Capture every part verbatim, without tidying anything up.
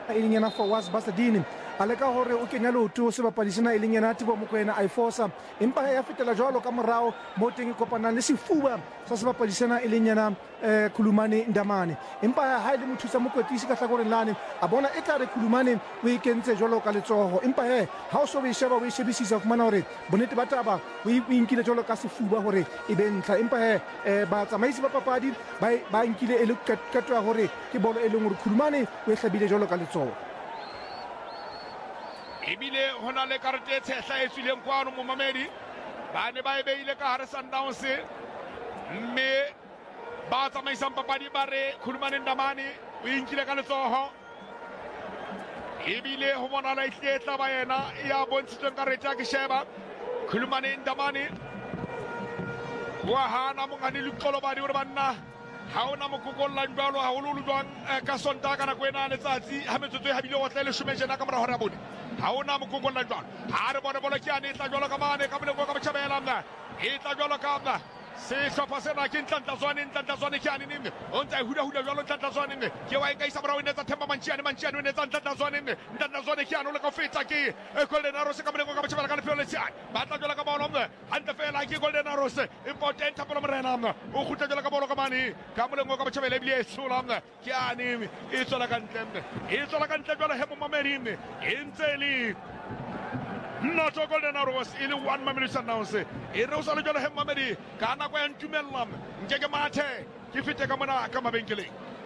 e leng yena Fawaz Basadini a leka hore o kenya leoto sebapadi sena e leng yena Teboho Mokoena a ifosa empa ya fetela jwalo ka morao mo teng e kopanang le sefuba sa sebapadi sena e leng yena eh, Khulumane Ndamane empa ha ile mothusa mokwetlisi ka hlakoreng lane a bona e tla re Khulumane o ikentse jwalo ka letsoho empa he ha o so be sheba o e shebisisa fumana hore bonnete ba taba o inkile jwalo ka sefuba hore e be ntlha empa he eh, ba tsamaisi ba papadi ba ba inkile e le kato ya hore ke bolo e leng hore Khulumane o e hlabile jwalo ka letsoho ebile hona le karete e tshehla e tswileng kwano momamedi ba ne ba e beile ka hare Sundowns mme ba tsamaisang papadi ba re Khulumane Ndamane o inkile ka letsoho ebile ho bonala e tletla ba yena ya bontshitsweng karete ya ke sheba Khulumane Ndamane wa hana mongane le qolobadi hore banna ha ona mokokollang jwalo haholo jwang ka Sontaga ka nako ena letsatsi ha metsotso e habile o tla le shumejena ka mora hore ya bone ha ona mokokollang jwalo ha re bone bolo ke ane tla jwalo ka mane ka boleng ka botjhabela mna e tla jwalo ka mna se hlopha sena ke Ntlantla-Zwane Ntlantla-Zwane ke ane neng o ntse a huda-huda jwalo Ntlantla-Zwane ke wa e ka isa morao e netsa Themba Mantshiane Mantshiane o netsa Ntlantla-Zwane Ntlantla-Zwane ke ane o le ka fetsa ke Golden Arrows ka boleng ka botjhabela ka lefelo le tsane ba tla jwalo ka bolo mna hantle fela ke Golden Arrows important Thapelo Morena mna o khutla jwalo ka bolo ka mane ka boleng ka botjhabela ebile e hlola mna ke ane e tswela ka ntle mna e tswela ka ntle jwalo he momamedi mne e ntse le Not a Golden Arrows in one minute Sundowns. It was a little Hemamedi, Kana went to Melam, Jagamate, if it take a mana, come a binkili.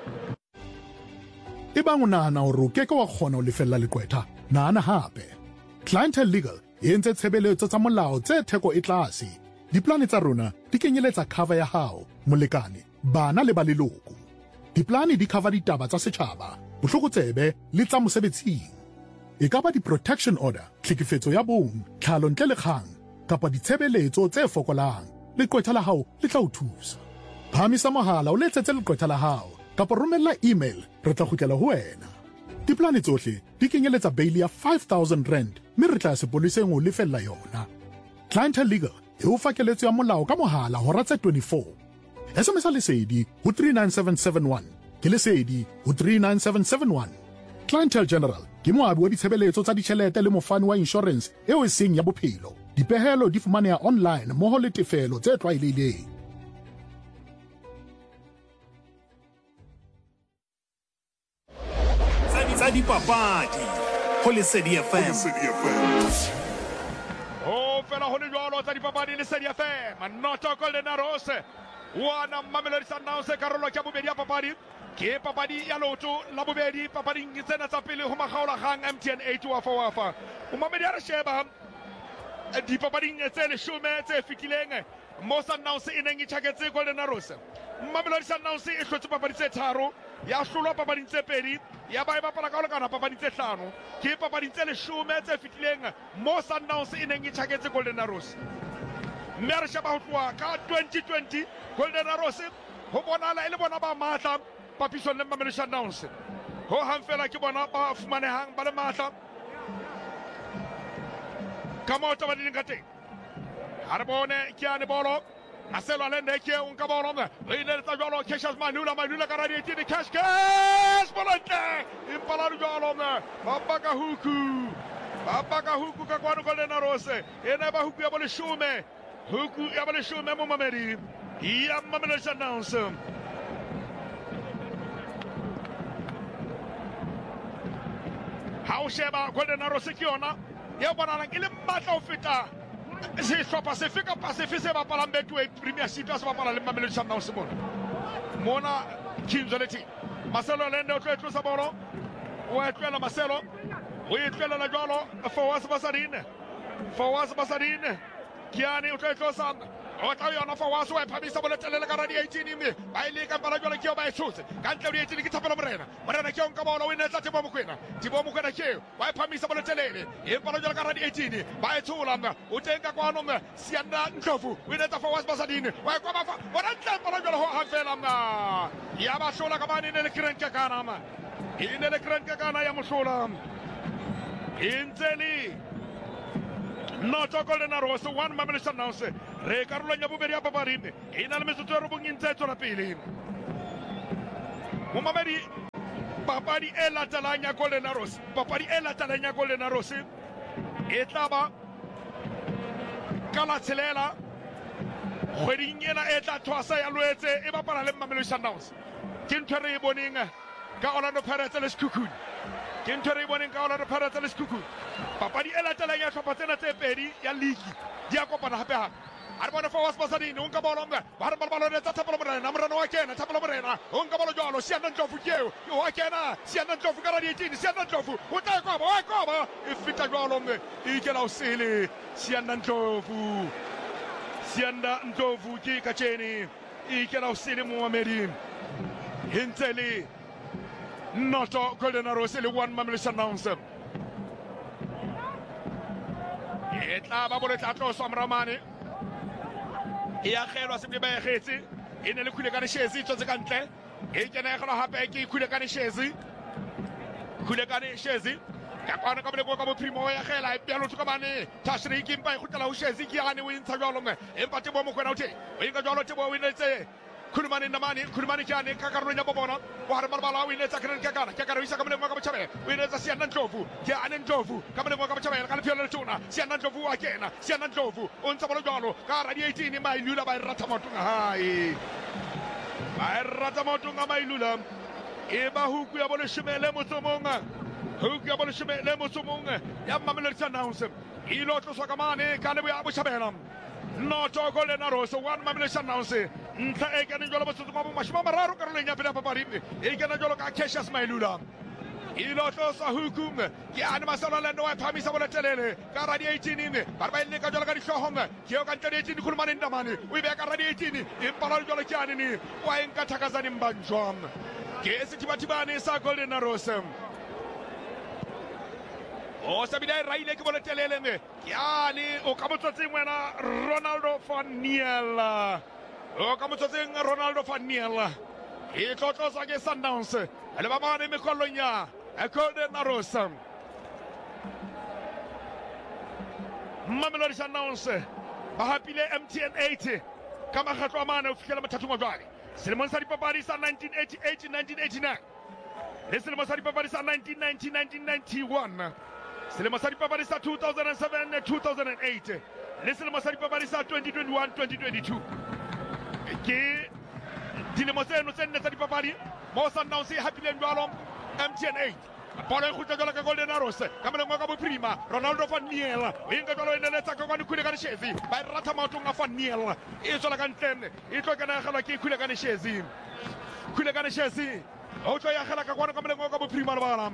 Ibanguna na uruke kwa khono lifella likweta na ana hape. Clientele Legal e ntse tshebeletso tsa molao tse theko e tlase. Diplane tsa rona di kenyeletsa cover ya hao, molekane, bana le ba leloko. Diplane di cover ditaba tsa setjhaba, bohlokotsebe le tsa mosebetsing. E ka ba di-protection order, tlhekefetso ya bong, tlhalo ntle le kgang, kapa ditshebeletso tse fokolang, leqwetha la hao le tla o thusa. Phamisa mohala o letsetse leqwetha la hao, kapa romella email, re tla kgutlela ho wena. Diplane tsohle di kenyeletsa bail ya five thousand rand, mme re tla sepoleseng o lefella yona. Clientele Legal e o fa keletso ya molao ka mohala hora tse twenty-four. S M S lesedi ho three nine seven seven one, ke lesedi ho three nine seven seven one. Clientele General ke moabi wa ditshebeletso tsa ditjhelete le mofani wa insurance eo e seng ya bophelo. Dipehelo di fumaneha online mmoho le tefelo tse tlwaelehileng. Tsa dipapadi ho Lesedi F M. Oh, fela ho le jwalo tsa dipapadi Lesedi F M. Not a Golden Arrows. Wana Mamelodi Sundowns karolo ya bobedi ya papadi. Ke papadi ya loto la bobedi papadi tsena tsa pele ho makgaola gang M T N eight wa fa wa fa o mamedi a re sheba di papadi tse le shume tse fitileng mo Sundowns e neng e tshaketse Golden Arrows Mamelodi Sundowns e hlotse papadi tse tharo ya hlolwa papadi tse pedi ya ba e bapala ka lekana papadi tse hlano ke papadi tse le shume tse fitileng mo Sundowns e neng e tshaketse Golden Arrows mme re sheba ho tloha ka twenty twenty Golden Arrows ho bonala e le bona ba matla papisong le Mamelodi Sundowns ho hang fela ke bona ba fumanehang ba le matla ka motho ba dileng ka teng ha re bone ke ane bolo Marcelo Allende ke un ka bolo re ile tsa jwalo Cassius Manula Manula ka radio tini cash cash bolante impala jwalo ba baka huku ba baka huku ka kwano Golden Arrows ena ba huku ya bole shume huku ya bole shume mo Mamedi ya Mamelodi Sundowns ha o sheba Golden Arrows ke yona ya bona ke le matla o feta se hlopha se fika pa se fise ba pala Betway Premiership ya se ba pala le Mamelodi Sundowns mona mona Kinzoleti Marcelo Allende o tlo tlosa bolo o etlela Marcelo o etlela la jwalo Fawaz Basadine Fawaz Basadine Kiani o tlo tlosa o tla yona Fawaz o phamisa bolo tlela ka radio eighteen mme ba ile ka bala jwalo ke o ba e tshotse ka ntle le eighteen ke Thapelo Morena Morena ke on ka bolo o inetsa Teboho Mokoena Teboho Mokoena ke wa phamisa bolo telele e bala jwalo ka radio eighteen ba e tshola mna o tenka kwano mna Sianda Ndlovu o inetsa Fawaz Basadine wa kwa ba bona ntle bala jwalo ho ha fela mna ya ba hlola ka bane ne le krenke kana ma ine le krenke kana ya mohlola inteli Not a Golden Arrows, one Mamelodi Sundowns. Re karolo ya bobedi ya papadi ina le metsotso ya robong e ntse e tswela pele mo Mamedi papadi e latelang ya Golden Arrows papadi e latelang ya Golden Arrows e tla ba ka la tshelela kgweding ena e tla thwasa ya Loetse e bapala le Mamelodi Sundowns ke ntho re e boneng ka Orlando Pirates le Sekhukhune ke ntho re e boneng ka Orlando Pirates le Sekhukhune papadi e latelang ya hlopha tsena tse pedi ya league di a kopana hape hape a re bona Fawaz Basadini o nka bolo ba re balo le tsa Thapelo Morena morena wa kena Thapelo Morena o nka bolo jwalo Sianda Ndlovu keo wa kena Sianda Ndlovu ka radio eighteen Sianda Ndlovu o tla koba wa koba e fita jwalo e ikela usile Sianda Ndlovu Sianda Ndlovu ke ka tsheni e ikela usile Mohamedi Hinteli Noto Golden Arrows le one Mamelodi Sundowns e tla ba bole tla tloswa Mramane e a kgelwa se ba egetse e ne le khule ka Shezi tsotse ka ntle e kena egelo hape ke khule ka Shezi khule ka Shezi ka kwana ka bole go ka bo primo ya gela e pialo tsoka bane Tashri ke mpa e khutela ho Shezi ke ane o intsha jwalo me e mpate bo mo kwena o the o inga jwalo te bo winetse Khulumani Ndamani Khulumani kyane ka karolo nya bobona wa hare malbala o inetsa kren ka kana ka kana isa ka mole mo ka bochabe o inetsa Sianda Ndlovu ke ane Ndlovu ka mole mo ka bochabe ka le phiolo le tuna Sianda Ndlovu wa kena Sianda Ndlovu o ntsa bolo jwalo ka radio eighteen Mailula ba irata motunga hai ba irata motunga Mailula e ba huku ya bolo shimele motsomonga huku ya bolo shimele motsomonga ya Mamelodi Sundowns ilo tlo soka mane ka le ya bochabela Noto Golden Arrows one Mamelodi Sundowns ntlha e kena jolo botsotso mo mashima mararo ka roleng ya pele papadi e kena jolo ka Cassius Mailula ilo tlosa hukum ke ane Masalolando wa phamisa bola telele ka radio eighteen ba ba ile ka jolo ka dihlohong ke o ka radio eighteen Khulumani Ndamani o ibe ka radio eighteen e pala jolo ke ane ni wa enka Thakazani Mbanjwa ke setibatibane sa Golden Arrows o sabile raile ke bola telele nge ke ane o ka botsotsi ngwana Ronaldo van Niel o ka motsotseng Ronaldo van Niel e tlotlosa ke Sundowns le ba bane mekolonya a Golden Arrows Mamelodi Sundowns ba hapile M T N eight ka makgatlo a mane o fikela mathatong a jwale selemong sa dipapadi sa nineteen eighty-eight nineteen eighty-nine le selemong sa dipapadi sa nineteen ninety nineteen ninety-one selemong sa dipapadi sa two thousand seven two thousand eight le selemong sa dipapadi sa twenty twenty-one twenty twenty-two ke dilemo tseno tse nne tsa dipapadi mo Sundowns e hapileng jwalo M T N eight bolo e khutla jwalo ka Golden Arrows ka moleng ka boprima Ronaldo van Niel o inga jwalo e neletsa ka kwane khule ka Shezi ba e rata maotong a van Niel e tswela ka ntlene e tlo kena gela ke khule ka Shezi khule ka Shezi o tlo ya gela ka kwane ka moleng ka boprima le bana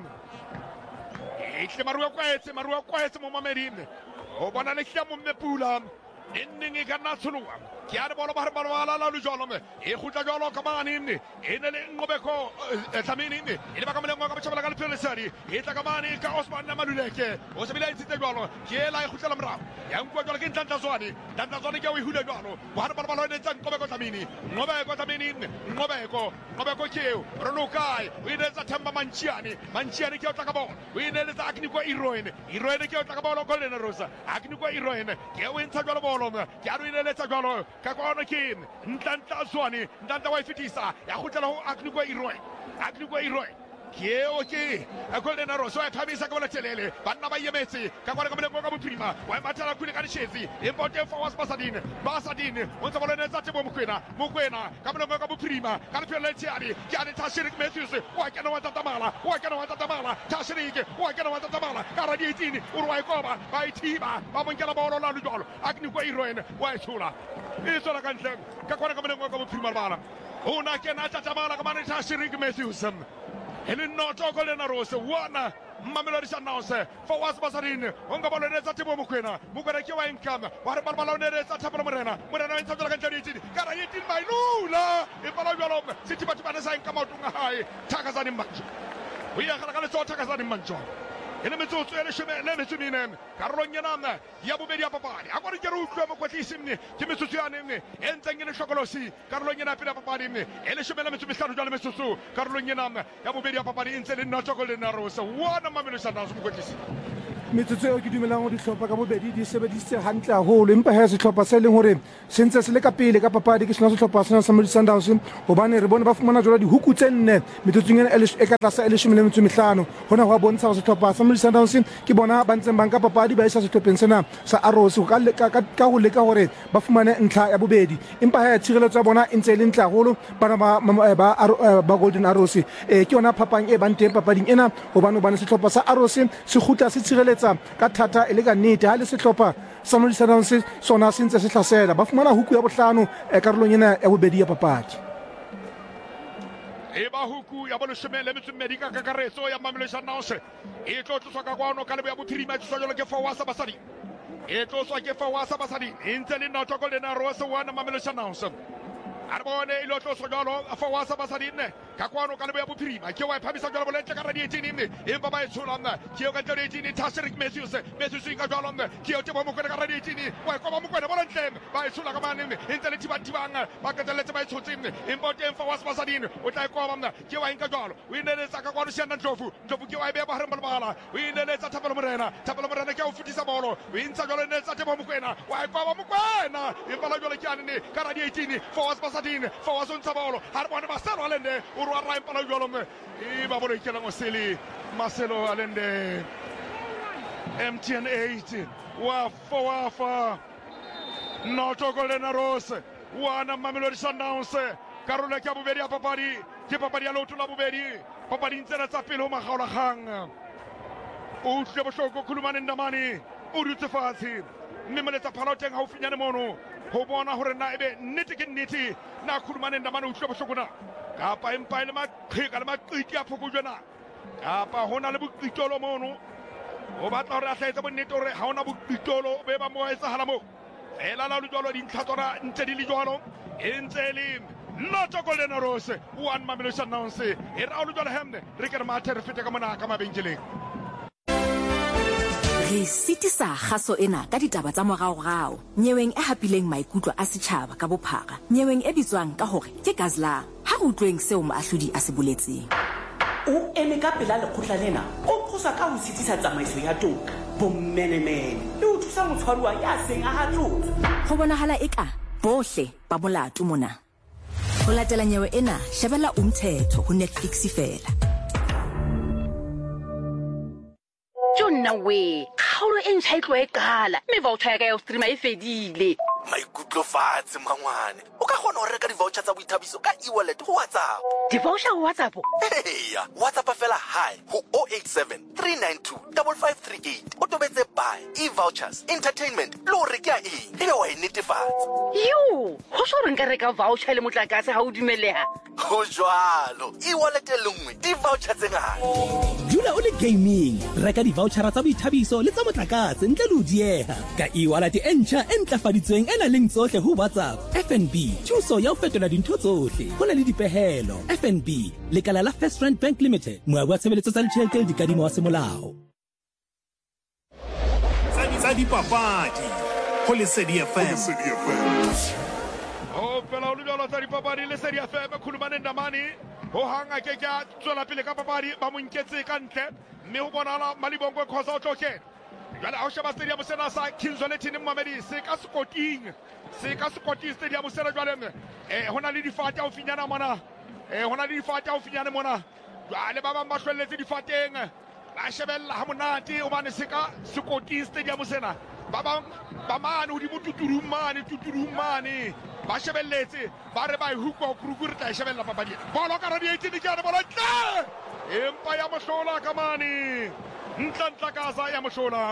e tle maru ya kwaetse maru ya kwaetse mo Mamelodi o bona le hla mo Mmepula neng e ka nna tsholoa ke a re bolo ba re balo bala la lu jolo me e khutla jolo ka mane ne e ne le ngobeko tlamini ne e le ba ka moleng ka botjhabela ka lephelesari e tla ka mane ka Osman Namaluleke o se bila itse jolo ke la e khutla mra ya nkwa jolo ke ntanta zwani ntanta zwani ke o ihula jolo ba re balo balo ne tsa ngobeko tlamini ngobeko tlamini ngobeko ngobeko keo rolukai o ile tsa Themba Manchiani Manchiani ke o tla ka bolo o ile le tsa Akini kwa Iroine Iroine ke o tla ka bolo Golden Arrows Akini kwa Iroine ke o ntsha jolo bolo ke a re ile le tsa jolo ka kwana ke ntanta zwani ntanta wa ifitisa ya khutla ho Akini kwa Iroine Akini kwa Iroine ke o ke a Golden Arrows wa phamisa ka bola telele banna ba yemetse ka kwana ka moleng ka boprima wa matala khule ka Shezi e mpote Fawaz Basadini Basadini o ntse bolene tsa tebo mokwena mokwena ka moleng ka boprima ka le phele tsiari ke ane Tashirik Matthews wa kana wa tatamala wa kana wa tatamala Tashirik wa kana wa tatamala ka radio eighteen o rwa ikoba ba ithiba ba bonkela bolo la lujolo Akini kwa Iroine wa ithula e tsola ka ntle ka kwana ka moleng ka boprima bana una kena tatamala ka mane Tashirik Matthews ele Noto Golden Arrows one Mamelodi Sundowns Fawaz Basadini onga bolo ne tsa tebo mokwena mokwena ke wa income wa re balo ne tsa Thapelo Morena Morena e ntse ka eighteen ka ra eighteen Mailula e bala jwalo sithi batho ba ne sa inka maotunga hae Thakazani Mbanjwa o ya gala ka le tsotha Thakazani Mbanjwa ene metsotso ele sheme le metsuminen karolong yana ya bobedi ya papadi a gore ke re utlwa mokwatlisi mne ke metsotso ya neng e ntseng ene hlokolosi karolong yana pele ya papadi mne ele sheme le metsumihlano jwa le metsotso karolong yana ya bobedi ya papadi ntse le Noto Golden Arrows one Mamelodi Sundowns mokwatlisi metsotso eo ke dumelang go ditlhopha ka bobedi di sebedisitse hantle haholo empa ha setlhopha se leng hore se ntse se le ka pele ka papadi ke sona setlhopha sena sa Mamelodi Sundowns hobane re bone ba fumana jwale dihuku tse nne metsotsong ena e ka tlasa e leshome le metso e mehlano hona ho a bontsha hore setlhopha sa Mamelodi Sundowns ke bona ba ntseng ba nka papadi ba isa sehlopheng sena sa Arrows ka ka ho leka hore ba fumane ntlha ya bobedi empa ha tshireletso ya bona e ntse e le ntle haholo bana ba ba ba Golden Arrows e ke yona phapang e bang teng papading ena hobane bana setlhopha sa Arrows se khutla se tshireletsa ka thata e le ka nnete ha le setlhopha sa Mamelodi Sundowns sona se ntse se hlasela ba fumana huku ya bohlano e karolong ena ya bobedi ya papadi e ba huku ya boleshome le metso mmedi ka kakaretso ya Mamelodi Sundowns e tlo tloswa ka kwano ka lebo ya bophirima e tloswa jalo ke Fawasa Basadi e tloswa ke Fawasa Basadi e ntse le noto Golden Arrows wa Mamelodi Sundowns Arbone ilo tloswa jalo Fawasa Basadi ne ka kwano ka lebo ya bophirima ke wa phamisa jalo bolentle ka radi eighteen ne e ba ba e tshola ke yo ka tlo eighteen Tashrik Matthews Matthews ka jalo ne ke yo tebo mo ka radi eighteen wa ko ba mo kwena bolentle ba e tshola ka mane e ntse le thiba thibang ba ka tseletse ba e tshotse impote Fawasa Basadi o tla ko ba ke wa inka jalo o ineletsa ka kwano siana Ndlovu Ndlovu ke wa e be ba re mbala o ineletsa Thapelo Morena Thapelo Morena ke o futisa bolo o intsa jalo ne tsa tebo mo kwena wa ko ba mo kwena e bala jalo ke ane ka radi eighteen Fawasa Basadi Fawasa ntsa bolo ha re bona ba selo alende o ro ra impala jalo me e ba bolo ke la ngoseli Marcelo Alende M T N eight wa Fawafa Noto Golden Arrows wana Mamelodi Sundowns karolo ke bobedi ya papadi ke papadi ya loto la bobedi papadi ntsela tsa pele ho magaola gang o tle bohloko Khulumane Ndamane o dutse fatshe mme moletsa phalo teng ha o finyane mono ho bona hore na ebe nnete ke nnete na Khulumane Ndamane o tle bohloko na kapa empa le maqheka le maqiti a phokojwana kapa hona le boqitolo mono o batla hore a hlaetsa bonnete hore ha hona boqitolo be ba mo etsa hala mo ela la lujolo di ntlhatsona ntse di le jwalo e ntse le Noto Golden Arrows one Mamelodi Sundowns e ra lujolo hemne re ke re mathe re fete ka mona ka mabenkeleng re sitisa kgaso ena ka ditaba tsa moraorao nyeweng e hapileng maikutlo a setjhaba ka bophara nyeweng e bitswang ka hore ke Gazla ha re utlweng seo moahlodi a se boletseng o eme ka pela lekgotla lena o thusa ka ho sitisa tsamaiso ya toka bommenemene le o thusa motshwaruwa ya seng a hatlotse go bonahala eka bohle ba molato mona ho latela nyewe ena shebella umthetho ho Netflix fela Jonna we kgaolo e ntšha e tlo e qala mme voucher ya ka ya streama e fedile maikutlo fatshe mangwane o ka gona go reka di-voucher tsa boithabiso ka e-wallet go WhatsApp di-voucher go WhatsApp heya WhatsApp fela hi ho oh eight seven three nine two five five three eight o tobetse buy e-vouchers entertainment le o reka eng ebe wa e netefatsa yo go so re nka reka voucher le motlakase ha o dumeleha go jwalo e-wallet e lengwe di-voucher tse ngata dula o le gaming reka di-vouchera tsa boithabiso le tsa motlakase ntle le ho diega ka e-wallet e ntjha e ntlafaditsweng e nang leng tsohle ho WhatsApp F N B thuso ya ho fetola dintho tsohle ho na le dipehelo F N B lekala la First Rand Bank Limited moabi wa tshebeletso tsa ditjhelete le dikadimo wa semolao tsa dipapadi ho Lesedi F M o fela o lujolo tsa dipapadi Lesedi F M Khulumane Ndamane ho hanga ke ka tswela pele ka papadi ba mo nketse ka ntle mme ho bonala Malibongwe khosa o tloke jale a sheba stadium sena sa Kinzoletini Mohamedi se ka skoting se ka skoting stadium sena jale eh hona le difate o finyana mona eh hona le difate o finyana mona jale ba bang ba hlwelletse difateng ba shebella ha monate o bane se ka skoting stadium sena ba bang ba mane o di bututurumane tuturumane ba shebelletse ba re ba hukwa kurukuru tla shebella papadi bolo ka radi eighteen ke ana bola tla empa ya mohlola ka mane ntla ntla kaza ya mohlola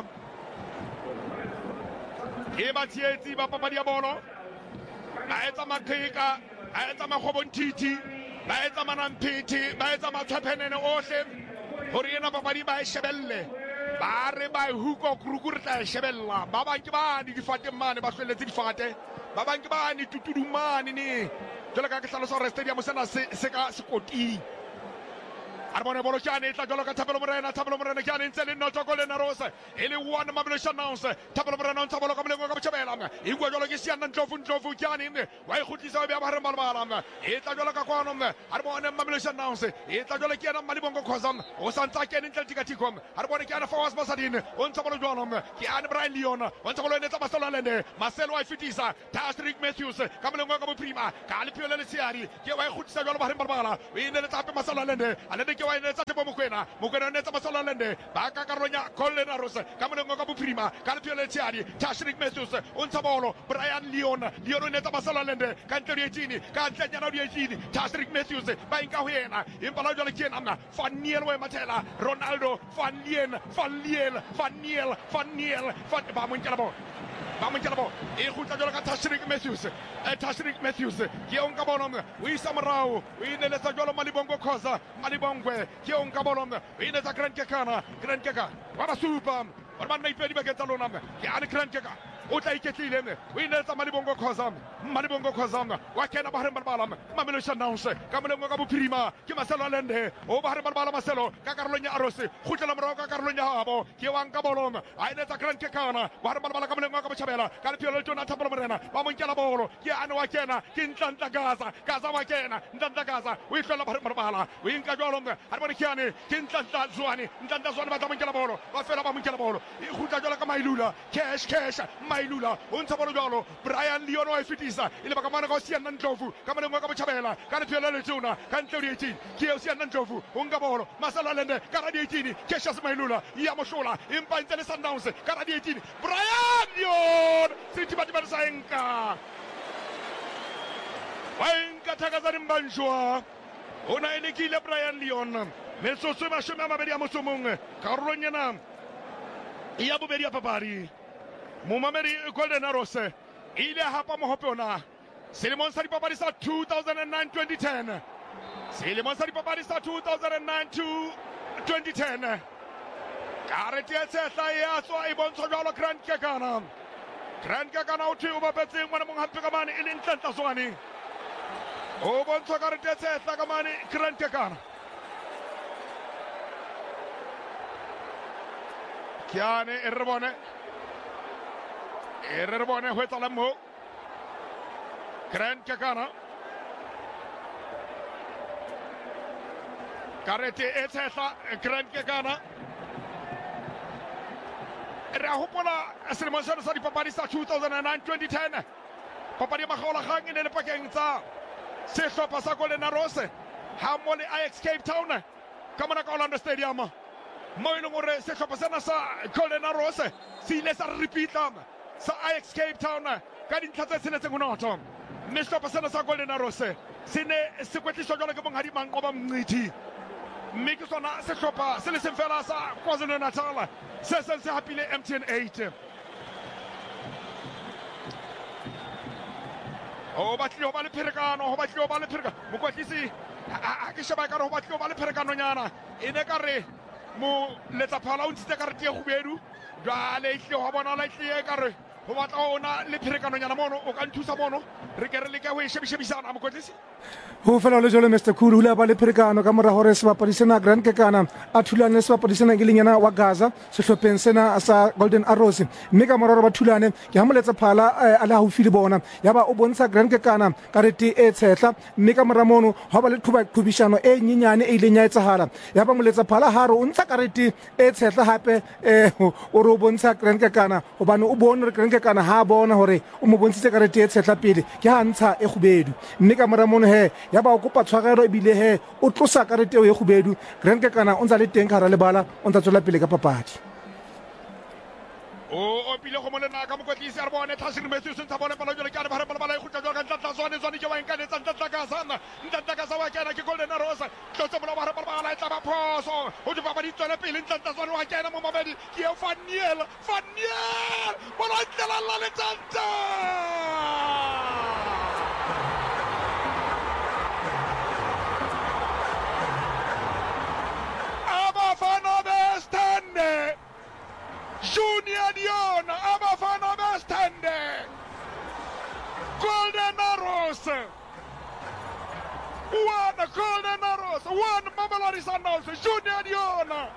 e ba tsietsi ba papadi ya bolo ba etsa maqheka ba etsa makgobonthithi ba etsa manamphiti ba etsa mathaphenene ohle hore ena papadi ba e shebelle ba re ba hukwa kurukuru tla shebella ba bang ke ba di difate mane ba hlwelletse difate ba bang ke ba ni tutudumane ni jole ka ke hlalosa hore stadium sena se se ka sekoti a re bone bolo Kiane e tla jwalo ka Thapelo Morena Thapelo Morena Kiane ntse le notho Golden Arrows e le one Mamelodi Sundowns Thapelo Morena o ntsha bolo ka moleng ka Botjhabela e bua jwalo ke Siana Ndlovu Ndlovu Kiane wa e kgutlisa o be ba re malabala e tla jwalo ka kwano a re bone Mamelodi Sundowns e tla jwalo ke ena Malibongo Khoza o santsa ke ene ntle tikatiko a re bone ke ana Fawaz Masadine o ntsha bolo jwalo ke ana Brian Leon o ntsha bolo ene tsa Masololende Marcelo wa e fetisa Tashrik Matthews ka moleng ka Boprima ka le Piole le Siari ke wa e kgutlisa jwalo ba re malabala o ine le tsa Masololende a le ke wa ene tsa Tebo Mokwena Mokwena ne tsa Masololende ba ka karonya Golden Arrows ka moleng ka Boprima ka le Piole le Siari Tashrik Matthews o ntsha bolo Brian Leon Leon ne tsa Masololende ka ntle eighteen ka ntle nyana eighteen Tashrik Matthews ba inka ho yena impa la jwale ke ena Van Niel we mathela Ronaldo Van Lien Van Liel Van Niel Van Niel Van ba mo nkela bo ba mo nkela bo e khutla jwale ka Tashrik Matthews e Tashrik Matthews ke o nka bono o isa morao o inele tsa jwalo Malibongo Khoza Malibongwe ke o nka bono o inele tsa Grand Kekana Grand Keka wa ba super ba ba naipedi ba ke tsa lona ke ana Grand Keka o tla iketlile o inele tsa Malibongo Khoza Malibongo Khoza wa kena ba re balbala Mamelodi Sundowns ka moleng ka Bophirima ke Marcelo Lende o ba re balbala Marcelo ka karolong ya Arose khutlela morao ka karolong ya habo ke wa nka bolong a ene tsa Grand Kekana ba re balbala ka moleng ka Botjhabela ka le Piole tona Thapelo Morena ba mo nkela bolo ke ana wa kena ke Ntlantla Gaza Gaza wa kena Ntlantla Gaza o itlola ba re balbala o inka jwalo a re bone Kiane ke Ntlantla Zwane Ntlantla Zwane ba tla mo nkela bolo ba fela ba mo nkela bolo e khutla jwalo ka Mailula cash cash Mailula o ntsha bolo jwalo Brian Leon wa e fetisa ile ba ka mana ka Siana Ndlovu ka moleng ka Botjhabela ka le Piole le tona ka ntle eighteen ke o Siana Ndlovu o nka bolo Marcelo Lende ka ra eighteen Cassius Mailula ya moshula impa ntse le Sundowns ka ra eighteen Brian Leon sithi bathi ba sa enka wa enka Thakazani Mbanjwa ona ene ke ile Brian Leon metsotso ba shome mabedi a motsomong ka ronyana ya bobedi ya papadi Momamedi Golden Arrows ile hapa mohope ona selemong sa dipapadi sa two thousand nine twenty ten selemong sa dipapadi sa two thousand nine to twenty ten karete ya tsetla ya tswa e bontsha jwalo Grand Kekana Grand Kekana o thwe o bapetseng ngwana mong hampe ka mane e leng Ntlantla Zwane o bontsha karete ya tsetla ka mane Grand Kekana Kiane e re bone e re bone ho etsahala mo Grand Kekana karete e tsetla Grand Kekana re a hopola selemong sena sa dipapadi sa two thousand nine twenty ten papadi ya makgaolakgang e ne le pakeng tsa sehlopha sa Golden Arrows ha mo le Ajax Cape Town ka mona ka Orlando Stadium mo e leng hore sehlopha sena sa Golden Arrows se ile sa repeat-a sa Ajax Cape Town ka dintlha tse tsheletseng ho noto mme sehlopha sena sa Golden Arrows se ne se kwetliswa jwalo ke monghadi Manqoba Mngqithi mme ke sona sehlopha se le seng fela sa KwaZulu Natal se seng se hapile M T N eight o batlile ho ba le pherekano ho batlile ho ba le pherekano mokwetlisi ha ke sheba ka re ho batlile ho ba le pherekano nyana e ne ka re mo letsa phala o ntse ka re tie khubedu jwale e hle ho bona la tle ka re ho batla ona le pherekano nyana mono o ka nthusa mono re ke re le ka ho e shebishebisana mokwetlisi ho fela le jole Mister Khulu hula ba le pherekano ka mora hore sebapadi sena Grand Kekana a thulane sebapadi sena ke lenyana wa Gaza sehlopheng sena sa Golden Arrows mme ka mora hore ba thulane ke ha moletsa phala a le haufi le bona yaba o bontsha Grand Kekana karete e tshetla mme ka mora mono ha ba le thuba khubishano e nyenyane e ile nya etsahala yaba moletsa phala haro o ntsa karete e tshetla hape o re o bontsha Grand Kekana hobane o bona Grand Kekana ha bona hore o mo bontshitse karete e tshetla pele ke ha ntsha e khubedu mme ka mora mono he yaba o kopa tshwarelo e bile he o tlosa karete e khubedu Grand Kekana o ntsa le teng ka hara lebala o ntsa tswela pele ka papadi o o pile go molena ka mokwetlisi a re bone Tashrik Matthews ntsa bone palo jole ka re bare bala e khutla jwa ka Ntlantla Zwane Zwane ke wa nkane tsa Ntlantla Gaza Ntlantla Gaza wa kena ke Golden Arrows tlotse mola bare bala e tla ba phoso o di papadi tswela pele Ntlantla Zwane wa kena mo mabedi ke e Van Niel Van Niel bona ntlela la le Ntlantla Abafana Bestande Junior Dion Abafana Bestande Golden Arrows one Golden Arrows Sundowns one Mamelodi Sundowns Junior Diona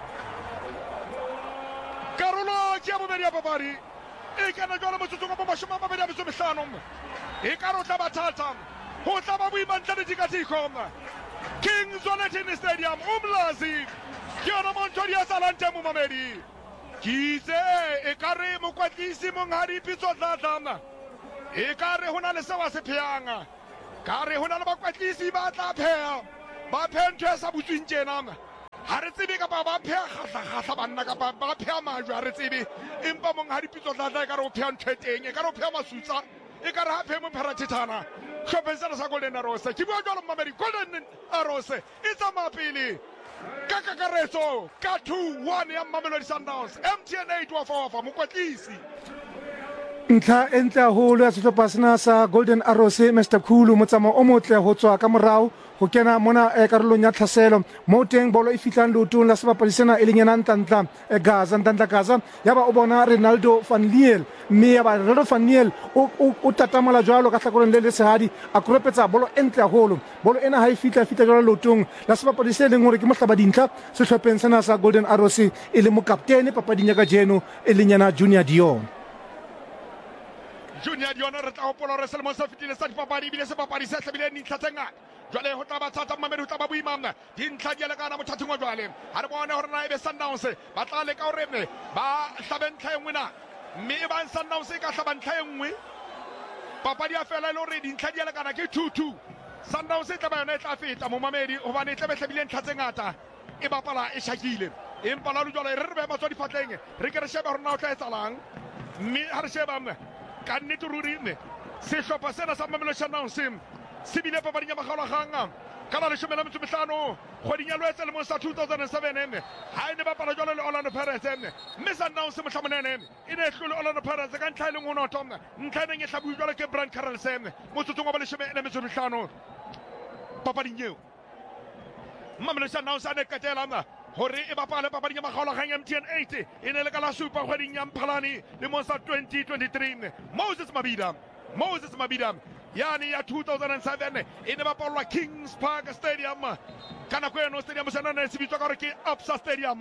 karolo ke bobedi ya papadi e kana jwale motsotso ka mashome a mabedi a metso e mehlano e ka rotla bathata ho tla ba boima ntle le dikatiko Kings Olympic Stadium umlazi ke yona Montori ya salante mo mamedi kitse e ka re mokwatlisi monghadi pitso tlatla e ka re hona le sewa se pheyanga ka re hona le bakwatlisi ba tla pheya ba phentho ya sa butswing tjena ha re tsebe ka ba ba pheya khatla khatla banna ka ba ba pheya majwa ha re tsebe empa monghadi pitso tlatla e ka re o pheya ntho e teng e ka re o pheya masutsa e ka re ha pheya mo pharathethana hlophetsana sa Golden Arrows ke bua jwalo mamedi Golden Arrows e tsamaya pele ka kakaretso ka two one ya Mamelodi Sundowns M T N eight wa fofa mokwatlisi ntlha e ntle haholo ya sehlopha sena sa Golden Arrows Mister Khulu motsamao o motle ho tswa ka morao ho kena mona e karolong ya tlhaselo mo teng bolo e fitlang leotong la sebapadi sena e leng yena ntantla Gaza ntantla Gaza yaba o bona Ronaldo van Liel mme yaba Ronaldo van Liel o o tatamala jwalo ka hlakolong le le sehadi a kropetsa bolo e ntle haholo bolo ena ha e fitla fitla jwalo leotong la sebapadi se leng hore ke mohlaba dintlha sehlopheng sena sa Golden Arrows e le mokaptene papading ya kajeno e leng yena Junior Dion Junior Dion re tla hopola re selemo se fetile sa dipapadi bile se papadi se hlabile dintlha tse ngata jwale ho tla ba thata mamedi ho tla ba boimana dintlha di lekana mothathing wa jwale ha re bone hore na ebe Sundowns ba tla leka hore me ba hlabe ntlha e nngwe na mme e bang Sundowns e ka hlaba ntlha e nngwe papadi ya fela le hore dintlha di lekana ke two two Sundowns e tla ba yona e tla feta mo mamedi hobane e tla be hlabile ntlha tse ngata e bapala e shakile empa la jwale re re be matswa difatleng re ke re sheba hore na o tla etsalang mme ha re sheba mme ka nnete ruri mme sehlopha sena sa Mamelodi Sundowns se bile papading ya makgaolakgang ka la leshome le metso e mehlano kgweding ya Loetse lemong sa two thousand seven mme ha e ne bapala jwalo le Orlando Pirates mme mme Sundowns mohlamonene e ne e hlole Orlando Pirates ka ntlha e leng ho noto ntlha e neng e hlabuwe jwalo ke Brian Carroll motsotsong wa leshome le metso e mehlano papading eo Mamelodi Sundowns a ne qetela hore e bapale papading ya makgaolakgang M T N eight e ne le ka la supa kgweding ya Mphalane lemong sa twenty twenty-three Moses Mabida Moses Mabida yani ya two thousand seven e ne bapalwa Kings Park Stadium ka nako eno stadium sena ne se bitswa ka hore ke Absa Stadium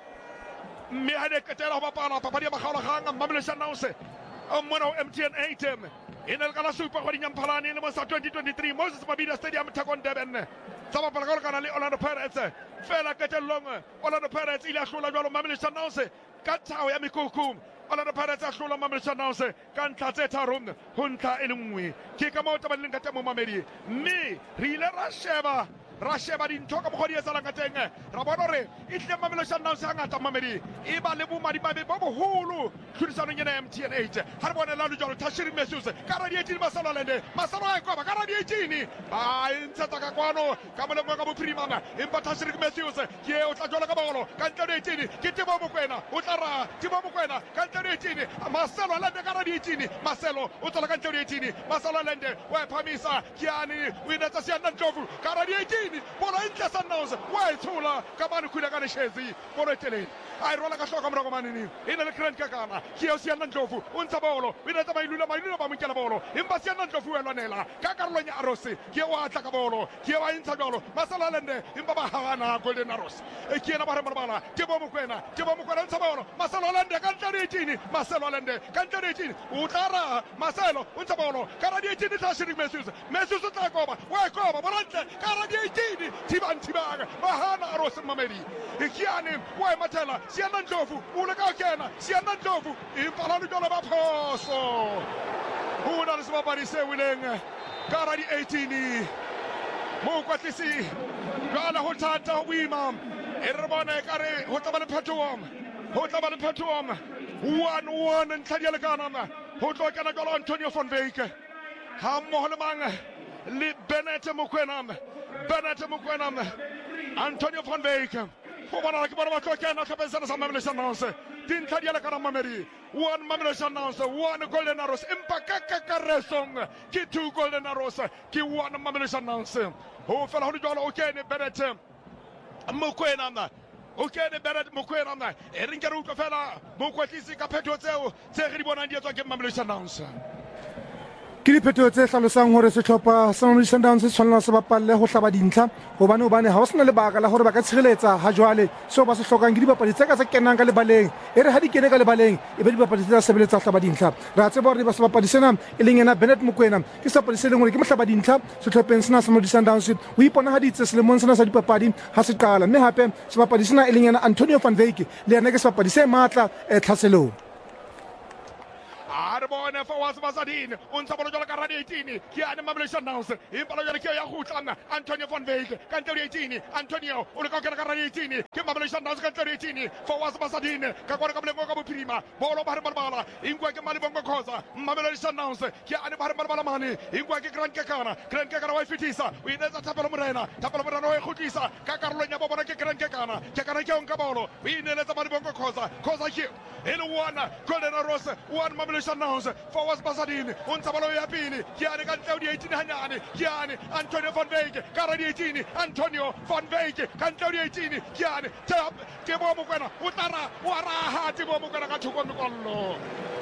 mme ha ne qetela ho bapala papadi ya makgaolakgang Mamelodi Sundowns mona M T N eight e ne le ka la supa kgweding ya Mphalane lemong sa twenty twenty-three Moses Mabida Stadium Thekong Durban sa bapala ka hore kana le Orlando Pirates fela qetellong Orlando Pirates ile a hlola jwalo Mamelodi Sundowns ka thao ya mekoko Orlando Pirates a hlola Mamelodi Sundowns ka ntlha tse tharo ho ntlha e le nngwe ke ka moo tabaleng ka temo mamedi mme re ile ra sheba ra sheba dintho ka mokgwa di etsalang ka teng ra bona hore e tlile Mamelodi Sundowns hangata mamedi e ba le bomadimabe bo boholo tlhodisanong ena M T N eight ha re bone la jwalo Tashiri Mesius ka radio eighteen Masalolende Masalo a koba ka radio eighteen ba ntshetsa ka kwano ka molemo ka bophirima empa Tashiri Mesius ke o tla jwalo ka bolo ka ntle eighteen ke Tebo Mokoena o tla ra Tebo Mokoena ka ntle eighteen Masalo lende ka radio eighteen Maselo o tla ka ntle eighteen Masalo lende wa phamisa kiani o inetsa siana Ndlovu ka radio eighteen bolo intle Sundowns wa itshola ka bana khula ka leshezi bolo eteleng a rola ka hloka morako manini ina le Grant Kakana ke o siana Ndlovu o ntsha bolo o inetsa mailula mailula ba monkela bolo empa siana Ndlovu wa lwanela ka karolong ya Arrows ke o atla ka bolo ke wa intsha jwalo Masala lende empa ba hana Golden Arrows e ke ena ba re marbala Tebo Mokoena Tebo Mokoena ntsha bolo Masala lende ka ntle eighteen Maselo lende ka ntle eighteen o tlara Maselo o ntsha bolo ka radio eighteen Tashiri Mesius Mesius o tla koba wa koba bolo ntle ka radio eighteen Tiban Tibaga bahana Arrows mamedi ikiani wa matela siana Ndlovu o le ka kena siana Ndlovu impala le jolo ba phoso una le sebapadi se wileng ka radio eighteen mo kwatlisi jwala ho thata o imam e re bona ka re ho tla ba le phetoho ho tla ba le phetoho one one ntlha di lekana ho tlo kana jwalo Antonio van Wyk ha mmoho le mang le Bennett Mokoena Bennett Mokoena Antonio van Wyk ho bona ke bona ba tlo kana tlhapetsana sa Mamelodi Sundowns dintlha di lekana mamedi one Mamelodi Sundowns one Golden Arrows empa ka kakaresong ke two Golden Arrows ke one Mamelodi Sundowns ho fela ho di jwalo o kene Bennett Mokoena o kene Bennett Mokoena e re nke re utlwa fela mo kwatlisi ka phetho tseo tse re di bonang di etswa ke Mamelodi Sundowns ke diphetho tse hlalosang hore sehlopha sa Mamelodi Sundowns se tshwanela se bapalle ho hlaba dintlha hobane hobane ha o sena lebaka la hore ba ka tshireletsa ha jwale seo ba se hlokang ke dibapadi tse ka tse kenang ka lebaleng e re ha di kene ka lebaleng e be dibapadi tse sebeletsa hlaba dintlha ra tseba hore ba se bapadi sena e leng yena Bennett Mokoena ke sebapadi se leng hore ke mohlaba dintlha sehlopheng sena sa Mamelodi Sundowns o iponahaditse selemong sena sa dipapadi ha se qala mme hape sebapadi sena e leng yena Antonio van Wyk le yena ke sebapadi se matla tlhaselong Arbone Fawaz Bazadin, Unsabolo Karadi eighteen, Kiana Mamelodi Sundowns, Impalo Kia Hutana, Antonio van Wyk, Cantori eighteen, Antonio, Uruka Karadi eighteen, Kimamelodi Sundowns Cantori eighteen, Fawaz Bazadin, Kakora Kablemo Prima, Bolo Barbala, Ingua Malibongo Cosa, Mamelodi Sundowns, Kiana Barbala Mani, Ingua Grand Kakana, Grand Kakara Fitisa, we know that Tapalo Morena, Tapalo Moreno Hutisa, Kakarlonia Bobana Grand Kakana, Kakana Kabolo, we know that Malibongo Cosa, Cosa here, in one, Golden Rose, one Mamelodi Sundowns, Fawaz Bazadin, Unsabolo Yapini, Kiani Cantori eighteen Hanani, Kiani, Antonio van Wyk, Karadi eighteen, Antonio van Wyk, Cantori eighteen, Kiani, Tap, Tibo Mukana, Utara, Waraha, Tibo Mukana, Katukono.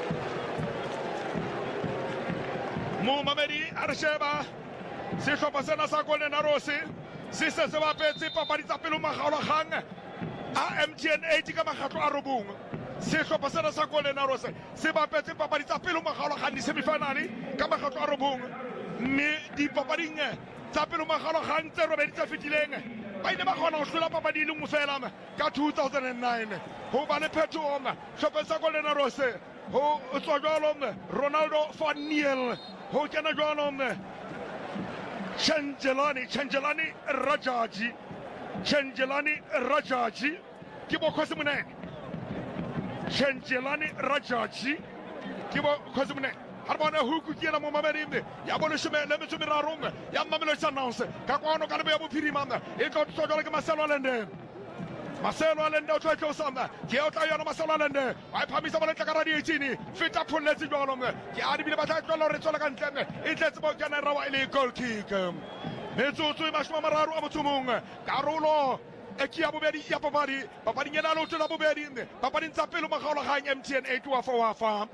Mumamedi, Arsheba, Sisho Pasena Sagol and Arosi, Sister Savapetsi, Paparita Piluma Hang, A M T N eighty Kamakato Arubung. Sehlopha sena sa Golden Arrows se bapetse papadi tsa pele magalogang di semifinale ka magato a robong mme dipapading tsa pele magalogang tse robedi tsa fetileng ba ile ba kgona go hlola papadi le mo fela ka two thousand nine ho ba le phetogo sehlopha sa Golden Arrows ho tswa jwalo Ronaldo van Niel ho kena jwalo Changelani Changelani Rajaji Changelani Rajaji ke bo khosi monene Changelani Rajaji Kibo Kosmune Harbona Huku Kila Momamerim Yabolishme Lemitumi Rarum Yamamelodi Sundowns Kakwano Kanabe Pirimanda it got so like Marcelo Allende Marcelo Allende to Samba Kiota Marcelo Allende I promise about Karadi eighteen fit up for let's go on Yadi Bata Lorenzo Cantene it lets about Canara Ili goal kick Metsu Mashmamaru Amutumung Carulo Eki Abubedi Yapabadi, Papadina to Abubedi, Papadin Tapelo Mahala M T N eight to Afa farm.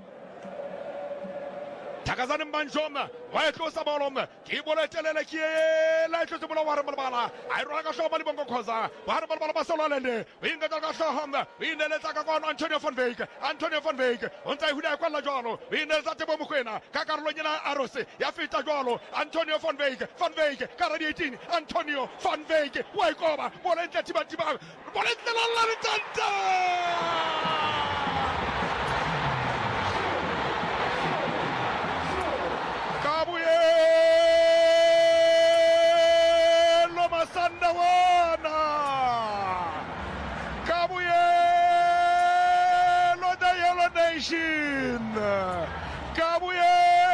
Takazan Banjoma, White Coast Abolom, Kibola Teleki, Light of Warabala, I Raga Shomani Bongoza, Warabala Solande, Winga Honda, Winda Takagon, Antonio van Wyk, Antonio van Wyk, Unta Huda Qualajano, Winda Zatebo Mukwena, Kakarolina Arose, Yafita Jolo, Antonio van Wyk, Van Wyk, Karadi eighteen, Antonio van Wyk, Waikova, Bolenta Tiba, Bolenta Laritanta! Gabriel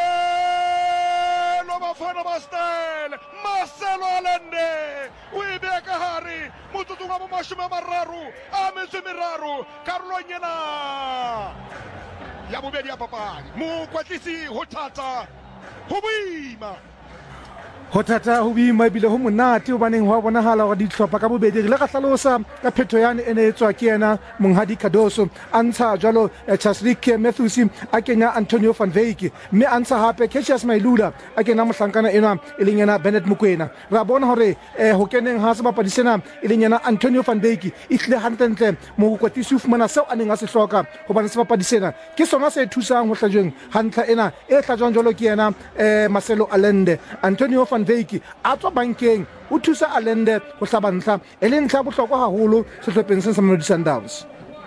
Lomafana Bastel Marcelo Allende Wibeka Hari Mututunga Mashuma Mararu Amizu Miraru Carlo Nyena Yabubedi Papa Mukwatisi Hotata Hubima Hotata hubi maibile ho monate o baneng ho bonahala hore ditlhopha ka bobedi re le ka hlalosa ka phetho yane ene etswa ke yena Monghadi Kadoso antsha jwalo Chasrik Matthews a kenya Antonio van Wyk mme antsha hape Cassius Mailula a kena mohlankana ena e leng yena Bennett Mokoena ra bona hore ho keneng ha se bapadi sena e leng yena Antonio van Wyk e tle hantle mo kwatisi o fumana seo a neng a se hloka ho bana se bapadi sena ke sona se thusang ho hlajeng hantle ena e hlajwang jwalo ke yena Marcelo Allende Antonio van Wyk a tswa bankeng o thusa Allende go hlabantla e le ntlha bohlokwa haholo sehlopheng se sa Mamelodi Sundowns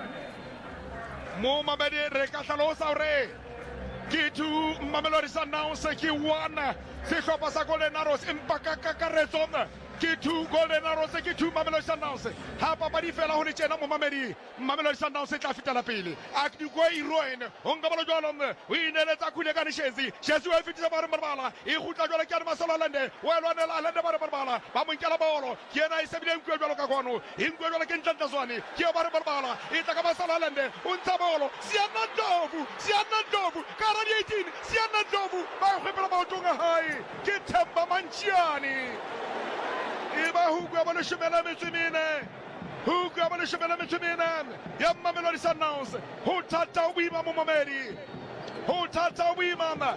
mo mabedi re ka hlalosa hore ke tu Mamelodi Sundowns ke one sehlopha sa Golden Arrows empa ka kakaretso ke two Golden Arrows ke two Mamelodi Sundowns ha papadi fela ho le tjena mo mamedi Mamelodi Sundowns tla fitela pele a ke go iroen o nga balo jwalo o ineletsa khule ka Shezi Shezi o fitisa ba re marbala e gutla jwalo ke Marcelo Allende o elwanela Allende ba re marbala ba mo nkela bolo ke ena e sebile nkwe jwalo ka kwano e nkwe jwalo ke ntlanta zwani ke ba re marbala e tla ka Marcelo Allende o ntsa bolo siana ndovu siana ndovu Karadi eighteen siana ndovu ba go phela ba utonga hai ke Themba Manchiani Iba Hugo Abalishimela Mitumine, Hugo Abalishimela Mitumine, Yamamelodi Sundowns, Hutata Wima Mumamedi, Hutata Wima,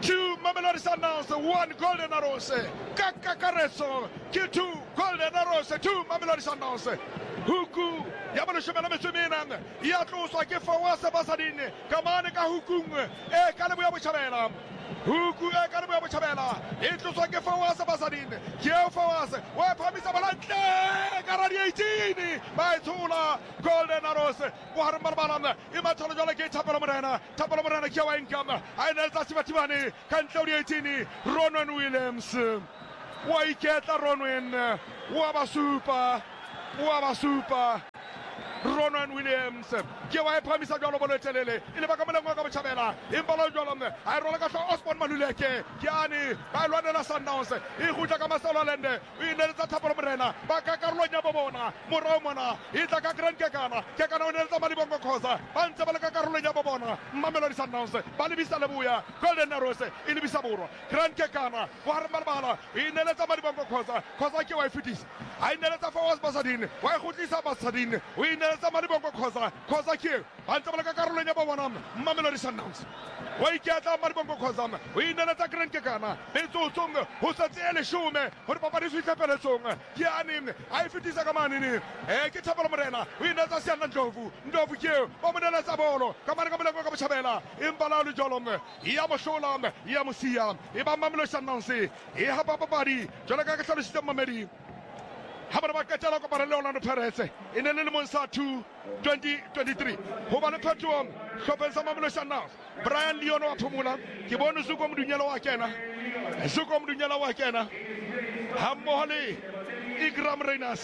two Mamelodi Sundowns, one Golden Arrows. Kakakareso, two Golden Arrows, two Mamelodi Sundowns. Huku, Yamanushamana Mesuminan, Yatos like Fawasa Basadine, Kamanika Hukung, E Kalabu Chavela. Huku E Kalabu Chavela, it looks like Fawasa Basadine, Kio Fawasa, where Pamisa Balante, Garadi eighteen, by Tula, Golden Arrows, Warmabalan, Imatologic Tapalomana, Tapalomana Kio income, I know that's Mativani, Cantoni eighteen, Ronan Williams, Waiketa Ronwin, Wabasupa. Waba Super Ronan Williams, Kiwa Pamisa Jolobole Tele, in the Bakamalanga Chabela, in Balojolom, I roll like Osborne Manuleke, Kiani, I run the Sundowns, in Hutakamasala Lende, in the Tapomrena, Bakacarlonia Babona, Moromana, Itaka Grand Kakana, Kakano Maribongo Cosa, Pantabalaka Carlonia Babona, Mamelodi Sundowns, Balibisa Labuya, Golden Arrows, in Bisaburo, Grand Kakana, Warmarbala, in the Maribongo Cosa, Cosa Kiwa Fitis, I never was Basadin, why Hutisa Basadin, we never Maribongo Cosa, Cosa Kill, Pantabalaka Carlonia Babonam, Mamelodi Sundowns. Why can't Maribongo Cosam, we never Grand Kakana, Bezotung, Husatele Shume, or Paparifita Pelesong, Kianim, I Fitis Agamani, Ekitapamrena, we never send a Jovu, Novu Kill, Omanela Sabolo, Kamaraka Chabela, Imbalalu Jolom, Yamasholam, Yamusia, Ibamamlo Sandonsi, Ihapapari, Jolaka System Mamedi. Habarabakatala para Leonardo Perez in the Limon two twenty twenty-three. Hobana Petuum, Chopin Samamulation now. Brian Leono Pumula, Kibonu Zukom Dunyala Wakena, Zukom Dunyala Wakena, Hamohali, Igram Renas,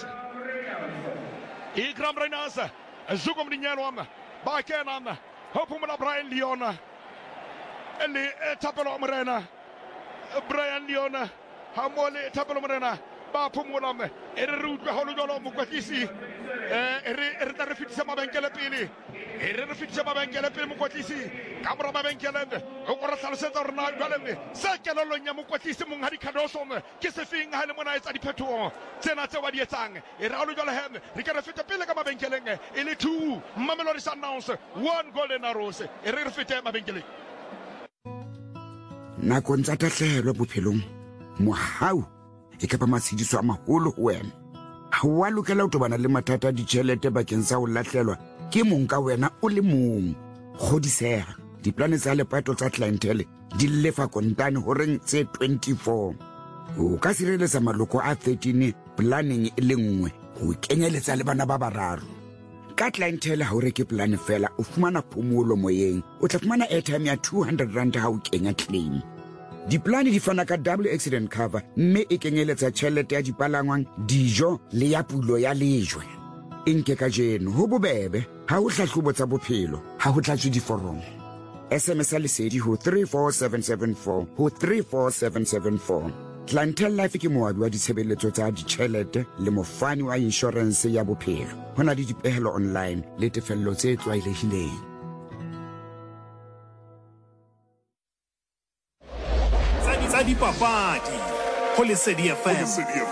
Igram Renas, Zukom Dunyalom, Bakenam, Hopumula Brian Leona, Eli Tapelo Morena, Brian Leona, Hamoli Tapelo Morena. Pumulam, Eru Holodolo Mukwatisi, Erifitsama Benkelapini, Erifitsama Benkelapin Mukwatisi, Camera Benkelem, Okorasal Setorna Galem, Sakalonia Mukwatisi Munghadikadosom, Kissing Halimonize Adipetuo, Senata Wadiatang, Eralugalahem, Ricarafita Pilagama Benkeleng, Eli two, Mamelodi Sundowns, one Golden Arrows, Erifitama Benkele. Nakonzata Hlelo Bophelong, Mohau. E ka pa matshidiso a maholo ho wena ha wa lokela ho tobana le mathata di tšhelete bakeng sa ho latlhelwa ke mong ka wena o le mong godisega diplane tsa lepato tsa clientele di lefa kontane ho reng tse twenty-four o ka sireletsa maloko a thirteen planning e le nngwe ho kenyeletsa le bana ba bararo ka clientele ha o reke plan fela o fumana phomolo moyeng o tla fumana airtime ya two hundred rand ha o kenya claim. Diplane di fana ka double accident cover mme e kenyeletsa tšhelete ya dipalangwang dijo le ya pulo ya lejwe enke ka jeno ho bobebe ha o hlahlobo tsa bophelo ha ho tlatswe diforomo S M S lesedi ho three four seven seven four ho three four seven seven four Clientele Life ke moabi wa ditshebeletso tsa ditšhelete le mofani wa insurance ya bophelo hona le dipehelo online le tefello tse tlwaelehileng. Di Papadi, Lesedi F M.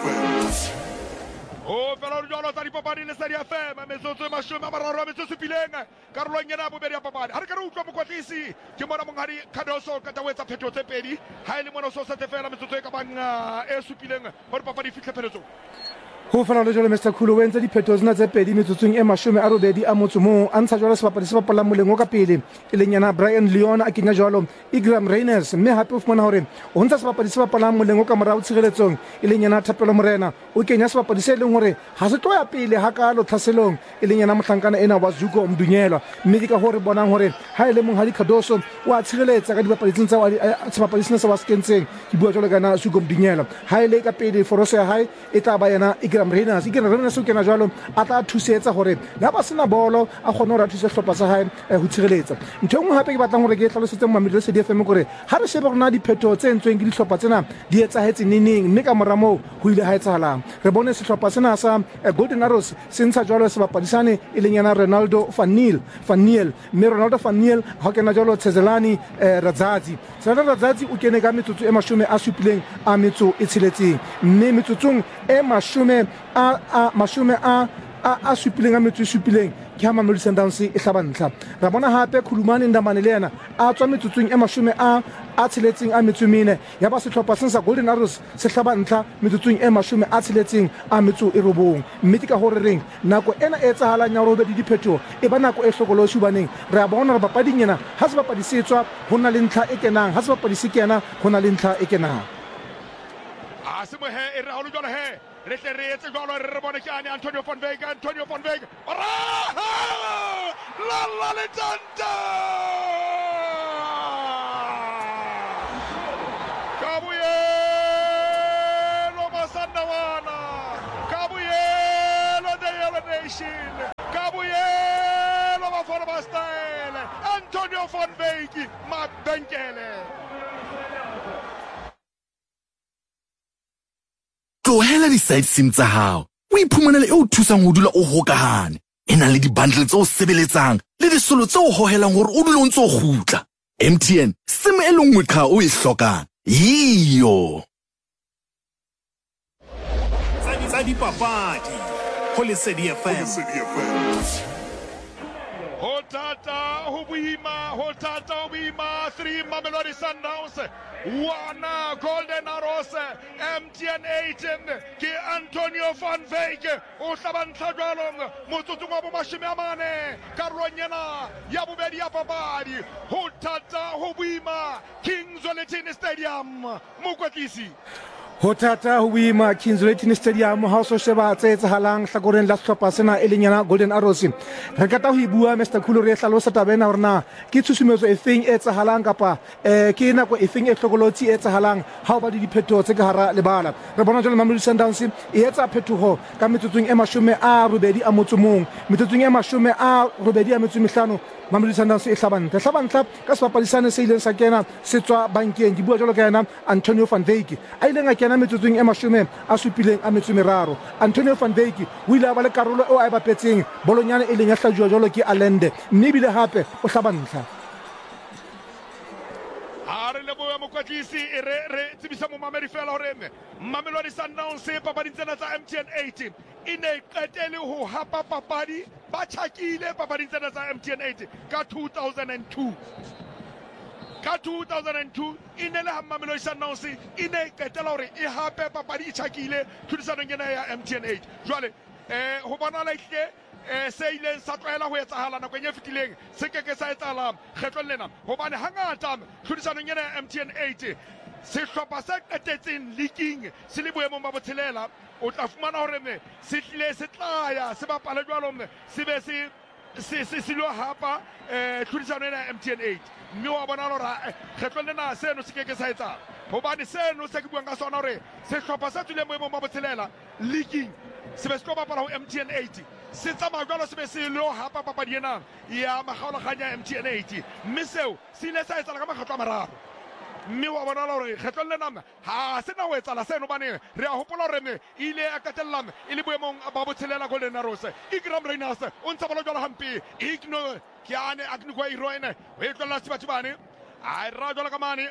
Oh, fellow Jolo Tadi Papadi, Lesedi F M, Mesoso Mashuma Mararo, Mesoso Pilenga, Carlo Nyana Buberia Papadi, Harkaru Kwatisi, Kimona Mungari, Kadoso, Kataweta Petro Tepedi, Haile Monoso Satefela, Mesoso Kabanga, Esupilenga, or Papadi Fikapeto. Ho fana le jole Mister Khulu wentse diphetho tsena tse pedi metsotsong e mashome a robedi a motso mo a ntsha jwala sebapadi se bapala molengo ka pele e leng yana Brian Leona a kenya jwalo Igram Reyners mme hape o fumana hore o ntsa sebapadi se bapala molengo ka morao tshireletsong e leng yana Thapelo Morena o kenya sebapadi se leng hore ha se tloya pele ha ka lo tlhaselong e leng yana mohlankana ena wa Zuko Mdunyelwa mme ke ka hore bonang hore ha ile mong ha dikhadoso wa tshireletsa ka dibapadi tsa sebapadi sena se wa skentseng ke bua jwalo kana Zuko Mdunyelwa ha ile ka pele foroso ya hae e tla ba yana Igram Reyners Igram Reyners o kena jwalo a tla thusetsa hore la ba sena bolo a khona hore a thuse hlopha sa hae ho tshireletsa ntho engwe hape ke batlang hore ke hlalosetse mmamedi Lesedi F M gore ha re shebe rona diphetho tse entsweng ke dihlopha tsena di etsahetse neneng mme ka moramo ho ile ha etsahalang re bone sehlopha sena sa Golden Arrows se ntsha jwalo sebapadisane e leng yana Ronaldo van Niel van Niel mme Ronaldo van Niel ha kena jwalo Tsezelani Radzazi Tsezelani Radzazi o kene ka metsotso e mashome a supileng a metso e tsheletseng mme metsotsong e mashome a a mashome a a supileng a metso e supileng ke ha Mamelodi Sundowns e hlaba ntlha ra bona hape Khulumane Ndamane le yana a tswa metsotsong e mashome a a tsheletseng a metso mene ya ba setlhopha se sa Golden Arrows se hlaba ntlha metsotsong e mashome a tsheletseng a metso e robong mme ke ka hore reng nako ena e tsahalang ya robe di diphetoho e ba nako e hlokolosi baneng re a bona re bapading ena ha se bapadi se tswa hona le ntlha e kenang ha se bapadi se kena hona le ntlha e kenang a se mo he e re ha lo jwale he re tle re etse jwalo re re bone ke ane Antonio van Wyk Antonio van Wyk la la le tanta kabuyelo masandawana kabuyelo the Yellow Nation kabuyelo bafana ba style Antonio van Wyk mabenkele tlohela di-side sim tsa hao o iphumanele e o thusang ho dula o hokahane e nang le di-bundle tse o sebeletsang le disolo tse o hohelang hore o dule o ntse o kgutla M T N sim e le nngwe qha o e hlokang yiyo tsa dipapadi ho Lesedi F M ho tata ho boima ho tata ho boima three Mamelodi Sundowns one Golden Arrows M T N eighteen ke Antonio van Wyk o hlabantla jwalong motsotso wa bo mashome a mane karolong ena ya bobedi ya papadi ho tata ho boima Kingswell Stadium mokwetlisi ho thata ho boima Kingswell Stadium ha o so sheba tse etsahalang hlakoreng la sehlopha sena e leng yana Golden Arrows re ka ta ho ibua Mister Khulu re hlalosa tabena hore na ke tshusumetso e feng e etsahalang kapa eh ke nako e feng e hlokolotsi e etsahalang ha o ba di diphetho tse ka hara lebala re bona jwale Mamelodi Sundowns e etsa phethoho ka metsotsong e mashome a robedi a motsomong metsotsong e mashome a robedi a metso mehlano Mamelodi Sundowns e hlabantla hlabantla ka sepapadisane se ileng sa kena se tswa bankeng di bua jwalo ka yena Antonio van Wyk a ileng a kena metsotsong e mashome a supileng a metso meraro Antonio van Wyk o ile a ba le karolo eo a e bapetseng bolonyane e leng ya hlajwa jwalo ke Allende mme bile hape o hlabantla are le boya mokwatlisi e re re tsebisa mo mamedi fela hore Mamelodi Sundowns e papading tsena tsa M T N eighteen e ne qetele ho hapa papadi ba tjhakile papading tsena tsa M T N eighteen ka two thousand two ka two thousand two e ne le ha Mamelodi Sundowns e ne qetela hore e hape papadi e tjhakile thudisanong ena ya M T N eight jwale eh ho bona la ihle eh se ileng sa tloela ho etsahala nakong e fetileng se keke sa etsahala kgetlong lena hobane hangata thudisanong ena ya M T N eight sehlopha se qetetseng leaking se le boemong ba botshelela o tla fumana hore me se tlile se tlaya se bapala jwalo se be se se se se lo hapa eh tlhodisano ena M T N eight mme wa bona hore kgetlong lena seno se keke sa etsahala hobane seno se ke buang ka sona hore sehlopha se tswileng boemong ba botshelela leaking se be se tlo bapala ho M T N eight se tsamaya jwalo se be se lo hapa papadi ena ya makgaolakganya M T N eight mme seo se ile sa etsahala ka makgetlo a mararo mme wa bona hore kgetlong lena ha se na ho etsala seno bane re a hopola hore me ile a katella e le boemong ba botshelela Golden Arrows Ikram Reiners o ntse ba lo jwala hampe igno ke ane aknikwa iroene o e tlola sibatho bane a ra jwala ka mane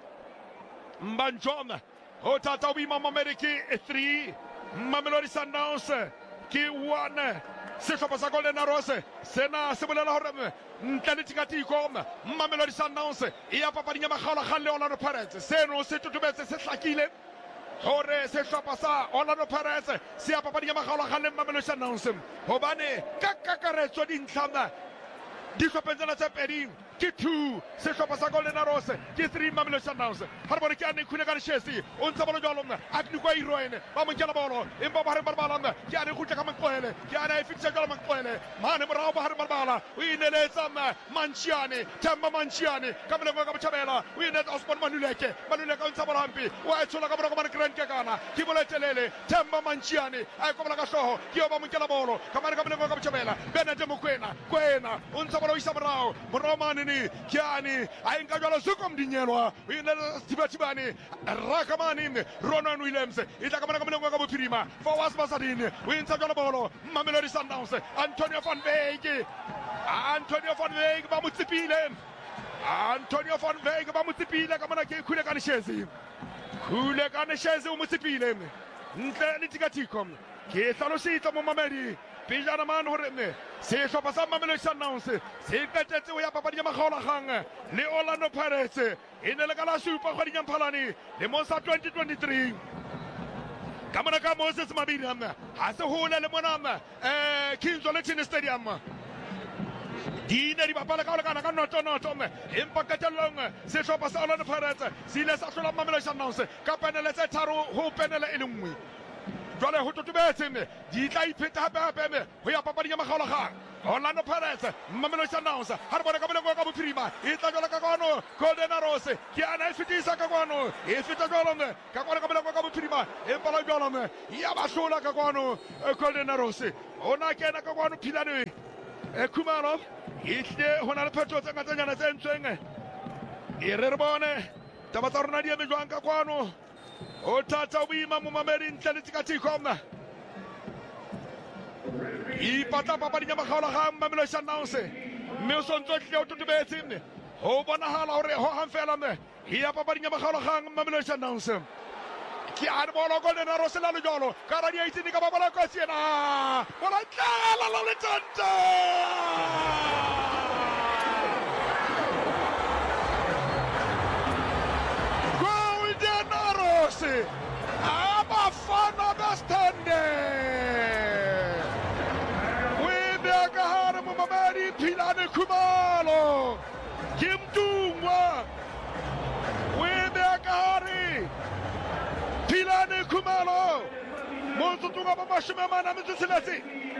Mbanjom ho tata boima Mamelodi three Mamelodi Sundowns ke one sehlopha sa Golden Arrows sena se bolela hore ntle le tikatiko Mamelodi Sundowns e ya papading ya makgaolakgang le Orlando Pirates seno se tutubetse se hlakile hore sehlopha sa Orlando Pirates se ya papading ya makgaolakgang le Mamelodi Sundowns hobane ka kakaretso dintlha di hlopheng tsena tse pedi ke two sehlopha sa Golden Arrows ke three Mamelodi Sundowns ha re bone ke ane khune ka leshesi o ntse bolo jwalo a tnikwa iroene ba mo nkela bolo empa ba re barbala ke ane khutla ka manqwele ke ane e fitsa jwalo manqwele mane morao ba re barbala o ineletsa Manchiane Themba Manchiane ka mole ka botjhabela o inetsa Osman Manuleke Manuleke o ntse bolo hampe o a tshola ka boroko ba Grand Kekana ke bolo telele Themba Manchiane a ko bola ka hloho ke yo ba mo nkela bolo ka mane ka mole ka botjhabela Benete Mokwena kwena o ntse bolo isa morao morao ni kiani ainga jwalo suko mdinyelwa ine tibatibani rakamani Ronan Williams ita kamana kamana kwa bopirima Fawaz Basadini winsa jwalo bolo Mamelodi Sundowns Antonio van Wyk Antonio van Wyk ba mutsipile Antonio van Wyk ba mutsipile kamana ke khule kana shezi khule kana shezi umutsipile ntle le tikatiko ke hlalositse mo Mamedi pejana mane hore ne sehlopha sa Mamelodi Sundowns se qetetse ho ya papading ya makgaolakgang le Orlando Pirates e ne le ka la supa kgweding ya Mphalane le Monza twenty twenty-three ka mona ka Moses Mabidi ha se hole le mona eh King Johnson Stadium di ne di bapala ka lekana ka noto noto empa qetellong sehlopha sa Orlando Pirates se ile sa hlola Mamelodi Sundowns ka penele tse tharo ho penele e le nngwe jwale ho totobetse di tla ipheta hape hape ho ya papading ya makgaolakgang Orlando Pirates Mamelodi Sundowns ha re bona ka bolengo ka bophirima e tla jwala ka kwano Golden Arrows ke ana e fetisa ka kwano e feta jwalo ka kwano ka bolengo ka bophirima empa la jwalo ya ba hlola ka kwano Golden Arrows ona kena ka kwano Philane e Khumalo itle hona le phetho tse ngatanyana tse ntsweng e re re bone taba tsa rona di eme jwang ka kwano o tata boima momamedi ntle le tsikatikhomna e patla papading ya makgaolakgang Mamelodi Sundowns mme o sontse tle o totobetse ho bonahala hore ho hang fela mme e ya papading ya makgaolakgang Mamelodi Sundowns ke a bola Golden Arrows la le jolo ka ra di eighteen ka ba bola ka siena bola tlala la le tanta Golden Arrows abafana bastande webe ka hare mo Mamadi Philane Khumalo Kimtungwa webe ka hare Philane Khumalo Monsutunga ba mashome mana metseletse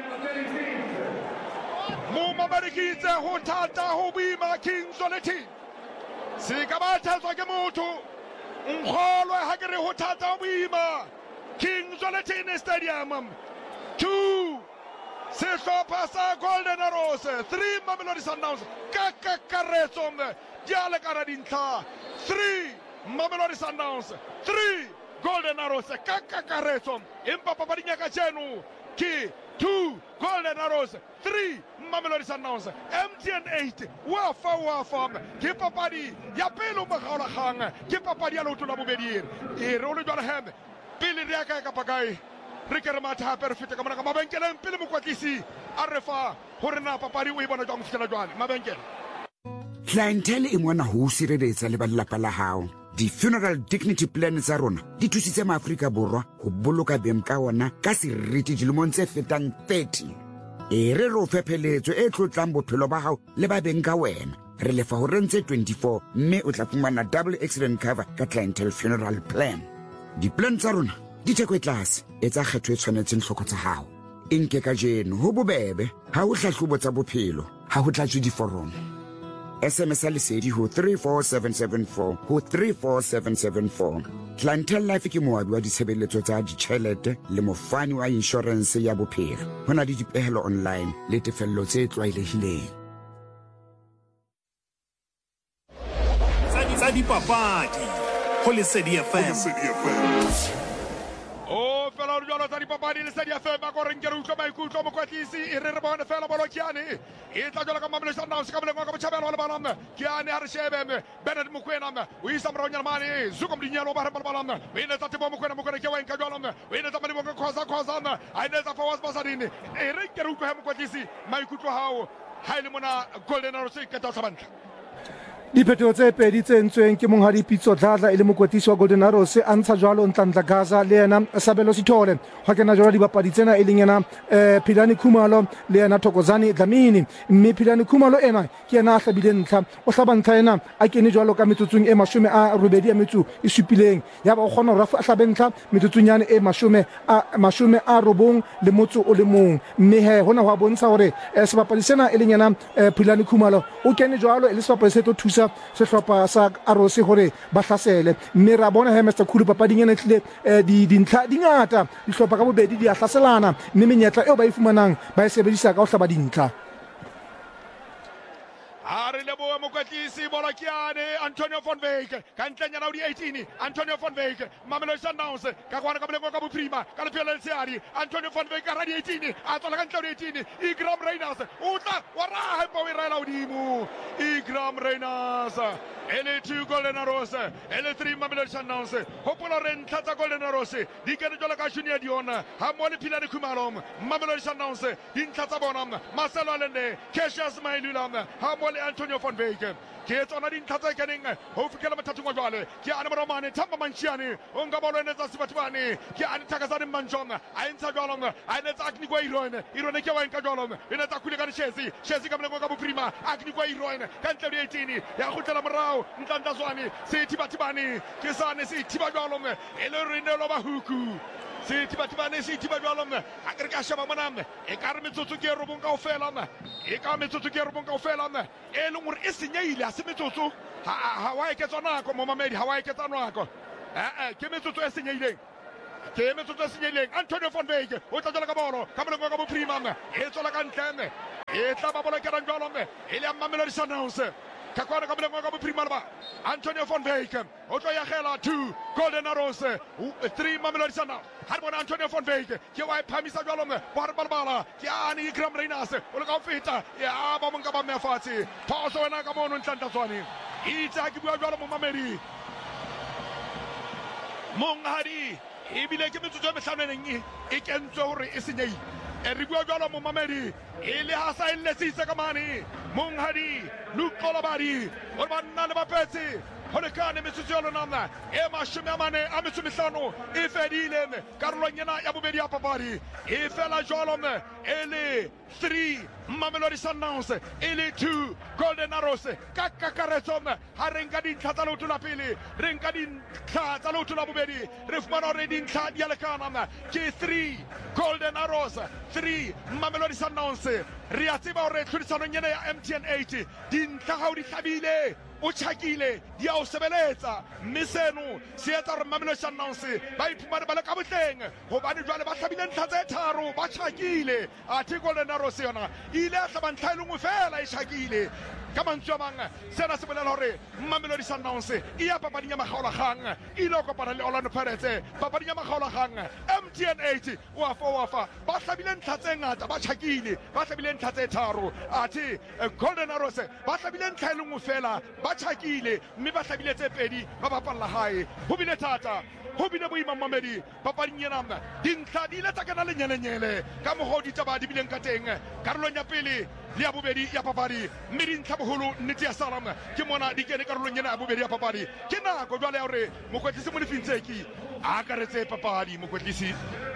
mo mabarikitse ho thata ho boima King Soleti se ka ba thatswa ke motho nkgolwe ha ke re ho thata ho boima King Soleti Stadium two sehlopha sa Golden Arrows three Mamelodi Sundowns ka kakaretso diale kana dintlha three Mamelodi Sundowns three Golden Arrows ka kakaretso empa papading ya ka jeno ke two Golden Arrows three Mamelodi Sundowns M T N eight wa fa wa fa ke papadi ya pelo makgaolakgang ke papadi ya loto la bobedi e re o le jwala hem pele re ya ka ka pakai re ke re matha hape re fete ka mona ka mabenkeleng pele mokwatlisi a re fa hore na papadi o e bona jwang fitela jwale mabenkele clientele e mona ho sireletsa le ba lelapa la hao di-funeral dignity plan tsa rona di thusitse maAfrika Borwa ho boloka beng ka ona ka seriti dilemong tse fetang thirty e re re o phepheletso e tlotlang bophelo ba hao le ba beng ka wena re lefa ho rentse twenty-four mme o tla fumana double accident cover ka clientele funeral plan di-plan tsa rona di theko e tlase e tsa kgetho e tshwanetseng tlhoko tsa hao e nke ka jeno ho bobebe ha o hlahlobo tsa bophelo ha ho tlatswe diforomo S M S a lesedi ho three four seven seven four ho three four seven seven four. Clientele Life ke moabi wa ditshebeletso tsa ditjhelete le mofani wa insurance ya bophelo. Hona le dipehelo online le tefello tse tlwaelehileng. Tsa dipapadi ho Lesedi F M. o fela re jwalo tsa dipapadi Lesedi F M ka reng ke re utlwa maikutlo mokwatlisi e re re bone fela bolokiane e tla jwala ka Mamelodi Sundowns ka bolengo ka botjhabelo le bana kiane ha re shebe Bernard Mokwena o isa moronyana mane zuko mdinyalo ba re bana o ine tsa tebo Mokwena Mokwena ke wa enka jwalo o ine tsa mali bonga khoza khoza a ine tsa fawas basadini e re ke re utlwa mokwatlisi maikutlo hao ha ile mona Golden Arrows ke tla tsabantla diphetoho tse pedi tse ntsweng ke monghadi Pitso Dladla e le mokwetlisi wa Golden Arrows a ntsha jwalo Ntlanhla Gaza le yena Sabelo Sithole ho kena jwalo dibapadi tsena e leng yena eh, Philane Khumalo le yena Thokozani Dlamini mme Philane Khumalo ena ke yena a hlabile ntlha o hlaba ntlha ena a kene jwalo ka metsotsong e mashome a robedi a metso e supileng ya ba o kgona hore a hlabe ntlha metsotsong yane e mashome a mashome a robong le motso o le mong mme he hona ho bontsha hore eh, sebapadi sena e leng yena eh, Philane Khumalo o kene jwalo e le sebapadi se tlo thusa sehlopha sa Arrows hore ba hlasele mme ra bona he Mister Khulu papading ena tlile di dintlha di ngata dihlopha ka bobedi di a hlaselana mme menyetla eo ba e fumanang ba e sebedisa ka ho hlaba dintlha a re leboha o mokwetlisi bola ke yane Antonio van Wyk ka ntlenyana o di eighteen Antonio van Wyk Mamelodi Sundowns ka kwana ka bolengo ka boprima ka lepelo le seari Antonio van Wyk ka ra di eighteen a tsola ka ntla di eighteen Igram Reyners o tla wa ra pa o irela odimo Igram Reyners ele two Golden Arrows ele three Mamelodi Sundowns hopola re ntlatsa Golden Arrows di kene jola ka Junior Dion ha mo le Philani Khumalo Mamelodi Sundowns di ntlatsa bona Marcelo Allende Cassius Mailula ha mo le Antonio van Wyk ke tsona di ntlatsa keneng ho fikela mathatong wa jwale ke ana Romane Thamba Manchiane o nga bolo ene tsa Sibathwane ke ana Thakazani Manjong a entsa jwalong a ene tsa Akni kwa Irone Irone ke wa enka jwalong ene tsa khule ka Chelsea Chelsea ka mlengo ka boprima Akni kwa Irone ka ntla di eighteen ya khutela morao ntanta zwani se Thibathibane ke sane se thiba jwalong ele rene lo ba huku se Thibathibane se thiba jwalong a ke ka shaba monam e ka re metsotso ke robong ka ofela e ka metsotso ke robong ka ofela e le ngore e senyeile se metsotso ha wa e ke tsona ko mo mamedi ha wa e ke tsana ko eh eh ke metsotso e senyeileng ke metsotso e senyeileng Antonio van Wyk o tla tsela ka bolo ka mlengo ka boprima e tsela ka ntleme e tla ba bola ke ra jwalong e le Mamelodi Sundowns ka kwana ka mlengo ka boprima ba Antonio van Wyk o tlo ya gela two Golden Arrows three Mamelodi Sundowns ha bona Antonio van Wyk ke wa phamisa jwalong ba re balbala ke ani Igram Reyners o le ka feta ya ba monka ba mefatsi phoso wena ka mono ntlanta tswane itsa ke bua jwalo mo mamedi monghadi e bile ke metsotso e mehlano e kentswe hore e senyei e re bua jwalo mo mamedi e le ha sa ile sitse ka mane monghadi Lukolobadi o ba nna le bapetsi hore kane metsotso ya lona e mashome a mane a metso mehlano e fedile karolong ena ya bobedi ya papadi e fela jwalo e le three Mamelodi Sundowns e le two Golden Arrows ka kakaretso ha re nka dintlha tsa leoto la pele re nka dintlha tsa leoto la bobedi re fumana hore dintlha di a lekana ke three Golden Arrows three Mamelodi Sundowns re a tseba hore tlhodisano ena ya M T N eight dintlha ha o di hlabile o tshakile di a o sebeletsa mme seno se etsa hore Mamelodi Sundowns ba iphumane ba le ka botleng hobane jwale ba hlabile ntlha tse tharo ba tshakile athe Golden Arrows yona ile a hlaba ntlha e le nngwe fela e tshakile ka mantswe a mang sena se bolela hore Mamelodi Sundowns e ya papading ya makgaolakgang e ile o kopana le Orlando Pirates papading ya makgaolakgang M T N eight o afa o afa ba hlabile ntlha tse ngata ba tshakile ba hlabile ntlha tse tharo athe Golden Arrows ba hlabile ntlha e le nngwe fela ba tshakile mme ba hlabile tse pedi ba bapalla hae ho bile thata ho bile boima mamedi papading ena dintlha di ile tsa kana lenyelenyele ka mogodi taba di bileng ka teng karolong ya pele le ya bobedi ya papadi mme dintlha boholo nnete ya salam ke mona di kene karolong ena ya bobedi ya papadi ke nako jwale ya hore mokwetlisi mo lefintseki a akaretse papadi mokwetlisi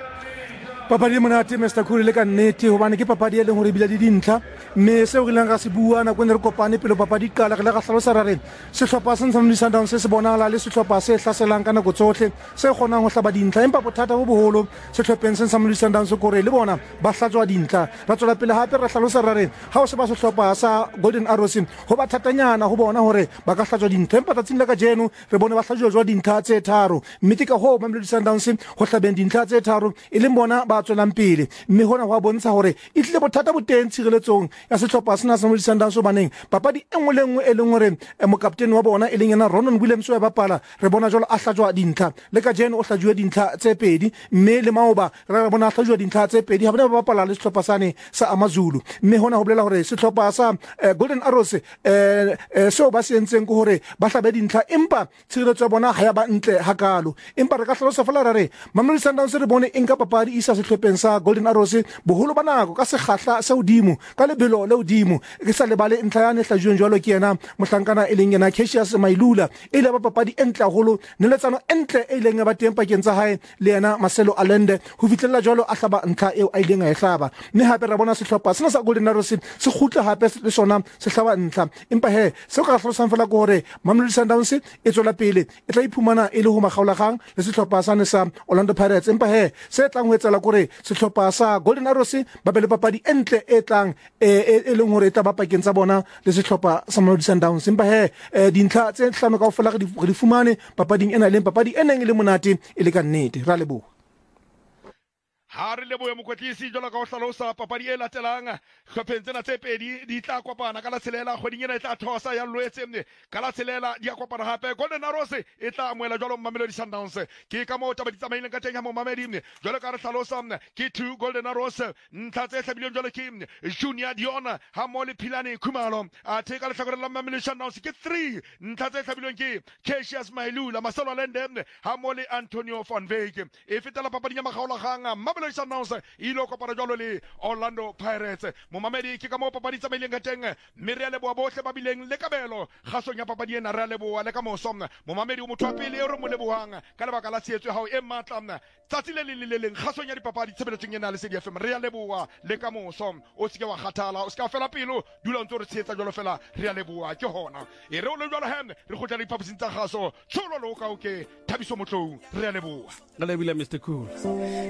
papadi e monate Mister Khuri le ka nnete hobane ke papadi e leng hore ebile di dintlha mme seo re leng ga se bua nako ne re kopane pele papadi qala re le ga hlalosa ra reng sehlopha se Mamelodi Sundowns se bonala le sehlopha se hlaselang ka nako tsohle se kgonang ho hlaba dintlha empa bothata bo boholo sehlopheng se Mamelodi Sundowns kore le bona ba hlatswa dintlha ra tswela pele hape ra hlalosa ra reng ha o se ba sehlopha sa Golden Arrows ho ba thatanyana ho bona hore ba ka hlatswa dintlha empa tsatsing la ka jeno re bone ba hlatswa jwa dintlha tse tharo mme ke ka ho Mamelodi Sundowns ho hlabeng dintlha tse tharo e leng bona ba tswelang pele mme hona ho a bontsha hore e tlile bothata bo teng tshireletsong ya sehlopha sena sa Mamelodi Sundowns o baneng papadi engwe le engwe e leng hore mokaptene wa bona e leng yena Ronan Williams wa bapala re bona jalo a hlatswa dintlha le ka jeno o hlajuwe dintlha tse pedi mme le maoba re bona a hlajuwe dintlha tse pedi ha bona ba bapala le sehlopha sane sa Amazulu mme hona ho bolela hore sehlopha sa Golden Arrows eh seo ba se entseng go hore ba hlabe dintlha empa tshireletso ya bona ha ya ba ntle hakalo empa re ka hlalosa fela ra re Mamelodi Sundowns re bone enka papadi isa sehlopheng sa Golden Arrows boholo ba nako ka sekgahla se hodimo ka lebelo le hodimo ke sa lebale ntlha ya ne hlajuweng jwalo ke yena mohlankana e leng yena Cassius Mailula e le ba papadi entle haholo neletsano entle e leng ba teng pakeng tsa hae le yena Marcelo Allende ho fitlhela jwalo a hlaba ntlha eo a ileng a e hlaba mme hape ra bona sehlopha sena sa Golden Arrows se khutle hape le sona se hlaba ntlha empa he se ka hlosang fela go hore Mamelodi Sundowns e tswela pele e tla iphumana e le ho makgaolakgang le sehlopha sane sa Orlando Pirates empa he se tlang ho etsela gore sehlopha sa Golden Arrows ba be le papadi entle e tlang e leng hore e tla ba pakeng tsa bona le sehlopha sa Mamelodi Sundowns empa he dintlha tse hlano kaofela re di fumane papading ena le papadi ena e le monate e le ka nnete ra leboha ha re lebohe mokwetlisi jwalo ka ho hlalosa papadi e latelang hlopheng tsena tse pedi di tla kopana ka la tshelela kgweding ena e tla thosa ya Loetse ka la tshelela di a kopana hape. Golden Arrows e tla amohela jwalo Mamelodi Sundowns. Ke ka moo taba di tsamaileng ka teng ha momamedi jwalo ka re hlalosa ke two Golden Arrows ntlha tse hlabileng jwalo ke Junior Dion ha mo le Philane Khumalo a the ka lehlakoreng la Mamelodi Sundowns ke three ntlha tse hlabileng ke Cassius Mailula Masolo Lende ha mo le Antonio van Wyk. E fetela papadi ya makgaolakgang Mamelodi Sundowns e ile kopana jwalo le Orlando Pirates. Momamedi ke ka moo papadi tsamaileng ka teng mme re a leboha bohle ba bileng le kabelo kgasong ya papadi ena re a leboha le ka moso momamedi o motho wa pele e re mo lebohang ka lebaka la tshehetso ya hao e matla tsatsi le leng le le leng kgasong ya dipapadi tshebeletsong ena le Lesedi F M re a leboha le ka moso o se ke wa kgathala o se ka fela pelo dula ntse re tshehetsa jwalo fela re a leboha ke hona e re o le jwalo hem re khotla diphaposing tsa kgaso tsholo lo ka o ke Thabiso Motlou re a leboha Re lebile Mister Cool